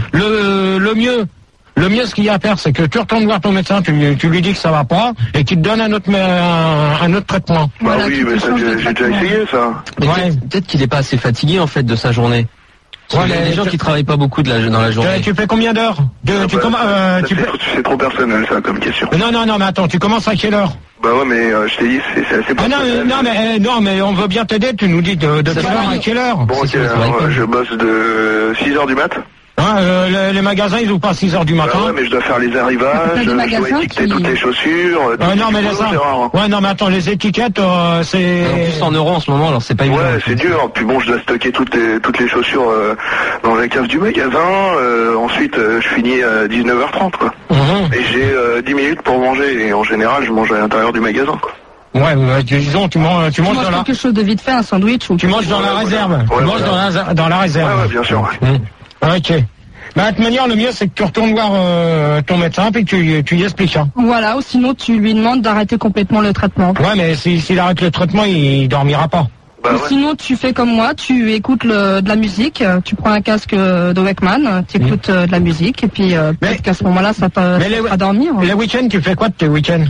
le, le mieux, le mieux, ce qu'il y a à faire, c'est que tu retournes voir ton médecin, tu, lui- tu lui dis que ça va pas, et qu'il te donne un autre, un, un autre traitement. Bah Voilà, oui, tu mais te ça, changes de j'ai, j'ai déjà traitement. essayé ça. Mais Ouais. peut-être, peut-être qu'il est pas assez fatigué, en fait, de sa journée. Parce Ouais, qu'il y a mais des gens je- qui travaillent pas beaucoup de la, dans la Tu, journée. tu fais combien d'heures? De- Ah, tu bah, commen- euh, ça, tu c'est, fais- trop, c'est trop personnel ça comme question. Non, non, non, mais attends, tu commences à quelle heure? Bah ouais, mais euh, je t'ai dit, c'est, c'est assez Ah non, personnel. mais, non, mais, eh, non, mais on veut bien t'aider, tu nous dis de, de Ça quelle va, heure à oui. quelle heure? Bon, ok, C'est sûr, ça va alors, pas. euh, je bosse de six heures du mat. Hein, euh, les, les magasins, ils ouvrent pas à six heures du Bah matin. ouais, mais je dois faire les arrivages, T'as des je dois magasins étiqueter qui- toutes les chaussures. euh, tout Ouais, ce non, qu'il mais faut, laisse ça. c'est rare. Ouais, non, mais attends, les étiquettes, euh, c'est... En plus, en euros, en ce moment, alors c'est pas évident. Ouais, c'est dur. Puis bon, je dois stocker toutes les, toutes les chaussures euh, dans la cave du magasin. Euh, ensuite, euh, je finis à dix-neuf heures trente, quoi. Mhm. Et j'ai euh, dix minutes pour manger. Et en général, je mange à l'intérieur du magasin, quoi. Ouais, ouais, disons, tu manges, tu Tu manges manges dans la, quelque chose de vite fait, un sandwich ou tu manges dans la Ouais, réserve. voilà. Tu Ouais, manges voilà. dans la, dans la réserve. Ouais, ouais, bien sûr. ouais. Mmh. Ok. Bah, de toute manière, le mieux, c'est que tu retournes voir euh, ton médecin, puis que tu, tu y expliques. Hein. voilà, ou sinon tu lui demandes d'arrêter complètement le traitement. Ouais, mais si- s'il arrête le traitement, il dormira pas. Bah Ou ouais. sinon tu fais comme moi, tu écoutes le, de la musique, euh, tu prends un casque euh, de Walkman, tu écoutes euh, de la musique et puis euh, Mais- peut-être qu'à ce moment-là ça te Mais les- fera dormir. Les week-ends, tu fais quoi de tes week-ends?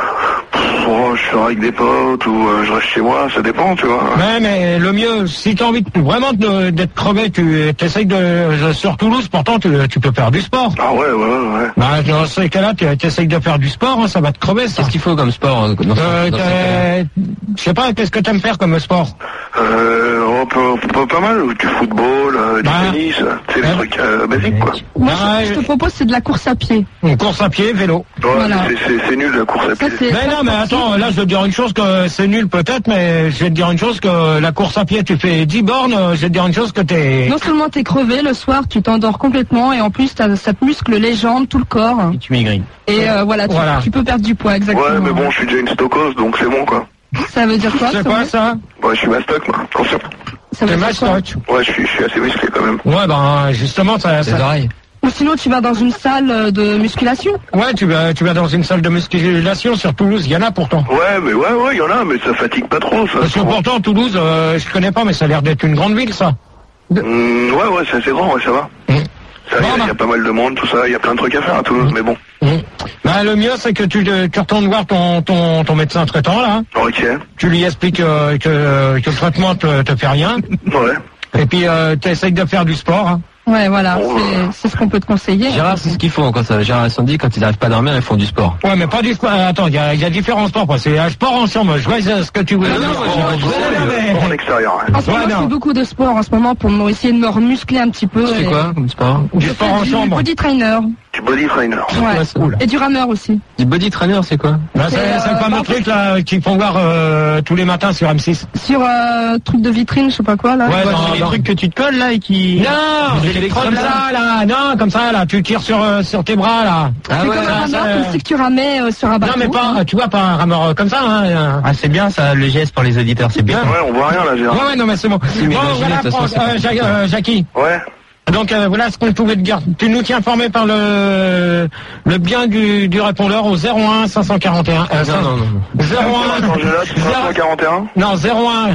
Oh, je sors avec des potes ou euh, je reste chez moi, ça dépend, tu vois. Ouais, mais le mieux, si tu as envie de, vraiment de- d'être crevé, tu essayes de... Sur Toulouse, pourtant, tu, tu peux faire du sport. Ah ouais, ouais, ouais. Bah, dans ces cas-là, tu essayes de faire du sport, hein, ça va te crever, ça. Qu'est-ce qu'il faut comme sport euh, dans ce- Euh, dans ce cas-là t'as- je sais pas, qu'est-ce que t'aimes faire comme sport? Euh, oh, pas, pas, pas mal, du football, euh, du Bah. tennis, c'est des Ouais. trucs euh, basiques, quoi. Moi Ah, je, je te propose c'est de la course à pied. Une course à pied, vélo. Ouais, Voilà. c'est, c'est, c'est nul la course à Ça pied. c'est. Mais non, mais attends, là, je vais te dire une chose que c'est nul peut-être, mais je vais te dire une chose que la course à pied, tu fais dix bornes, je vais te dire une chose que t'es... Non seulement t'es crevé, le soir tu t'endors complètement et en plus t'as- ça te muscle les jambes, tout le corps. Et tu maigris. Et euh, voilà, tu, Voilà. tu peux perdre du poids exactement. Ouais, mais bon, je suis déjà une stockose, donc c'est bon, quoi. Ça veut dire quoi C'est ça quoi veut- ça? Ouais, je suis mastoc, moi, attention. Ça veut T'es dire quoi mastoc. Ouais, je suis, je suis assez musclé, quand même. Ouais, ben, justement, ça... Les ça- oreilles. Ou sinon tu vas dans une salle de musculation. Ouais, tu vas, tu vas dans une salle de musculation sur Toulouse, il y en a pourtant. Ouais, mais ouais, ouais, il y en a, mais ça fatigue pas trop, ça. Parce que pourtant, Toulouse, euh, je connais pas, mais ça a l'air d'être une grande ville, ça. Hum, ouais, ouais, c'est assez grand, ouais, ça va. Mmh. Ça, il y a- Bon, il y, bah. a pas mal de monde, tout ça, il y a plein de trucs à faire à Toulouse, mais bon. Mmh. Bah, le mieux, c'est que tu, tu retournes voir ton, ton, ton médecin traitant, là. Ok, Tu lui expliques euh, que, que le traitement te, te fait rien. ouais. Et puis, euh, tu essayes de faire du sport. Hein. Ouais, voilà, Bon, c'est- c'est ce qu'on peut te conseiller. Gérard, c'est ce qu'ils font quand ça. Gérard et Sandy, quand ils n'arrivent pas à dormir, ils font du sport. Ouais, mais pas du sport. Attends, il y a, il y a différents sports. quoi. C'est un sport ensemble. Je vois ce que tu voulais dire. Sport en extérieur, ouais. En ce moment, Ouais, je non. fais beaucoup de sport en ce moment pour me- essayer de me remuscler un petit peu. Tu fais et- quoi comme sport? Du Je sport fais en du chambre. body trainer. Du body trainer. Ouais. Et du rameur aussi. Du body trainer, c'est quoi? Bah, c'est C'est, c'est euh, le fameux bah, truc là qu'ils font voir euh, tous les matins sur M six. Sur euh, truc de vitrine, je sais pas quoi là. Ouais, Ouais, non, c'est les non. trucs que tu te colles là et qui... Non, Des électrodes, comme là. ça là, non, comme ça là, tu tires sur euh, sur tes bras là. Ah C'est ouais, comme un ça, rameur, ça, comme euh, si que tu ramais euh, sur un bateau. Non mais pas, tu vois, pas un rameur euh, comme ça. Hein. Ah, c'est bien ça, le geste pour les auditeurs, c'est bien. Ouais, on voit rien là, Gérard. Ouais, ouais, non mais c'est bon. Si, mais Bon, imaginez, voilà, de toute façon, Fran- c'est euh, pas- Ja- euh, Jackie. Ouais. Donc euh, voilà ce qu'on pouvait te dire. Tu nous tiens informé par le le bien du, du répondeur au zéro un cinq cent quarante et un. Euh, Non, non, non. zéro un Attends, je note, cinq cent quarante et un. Non, zéro un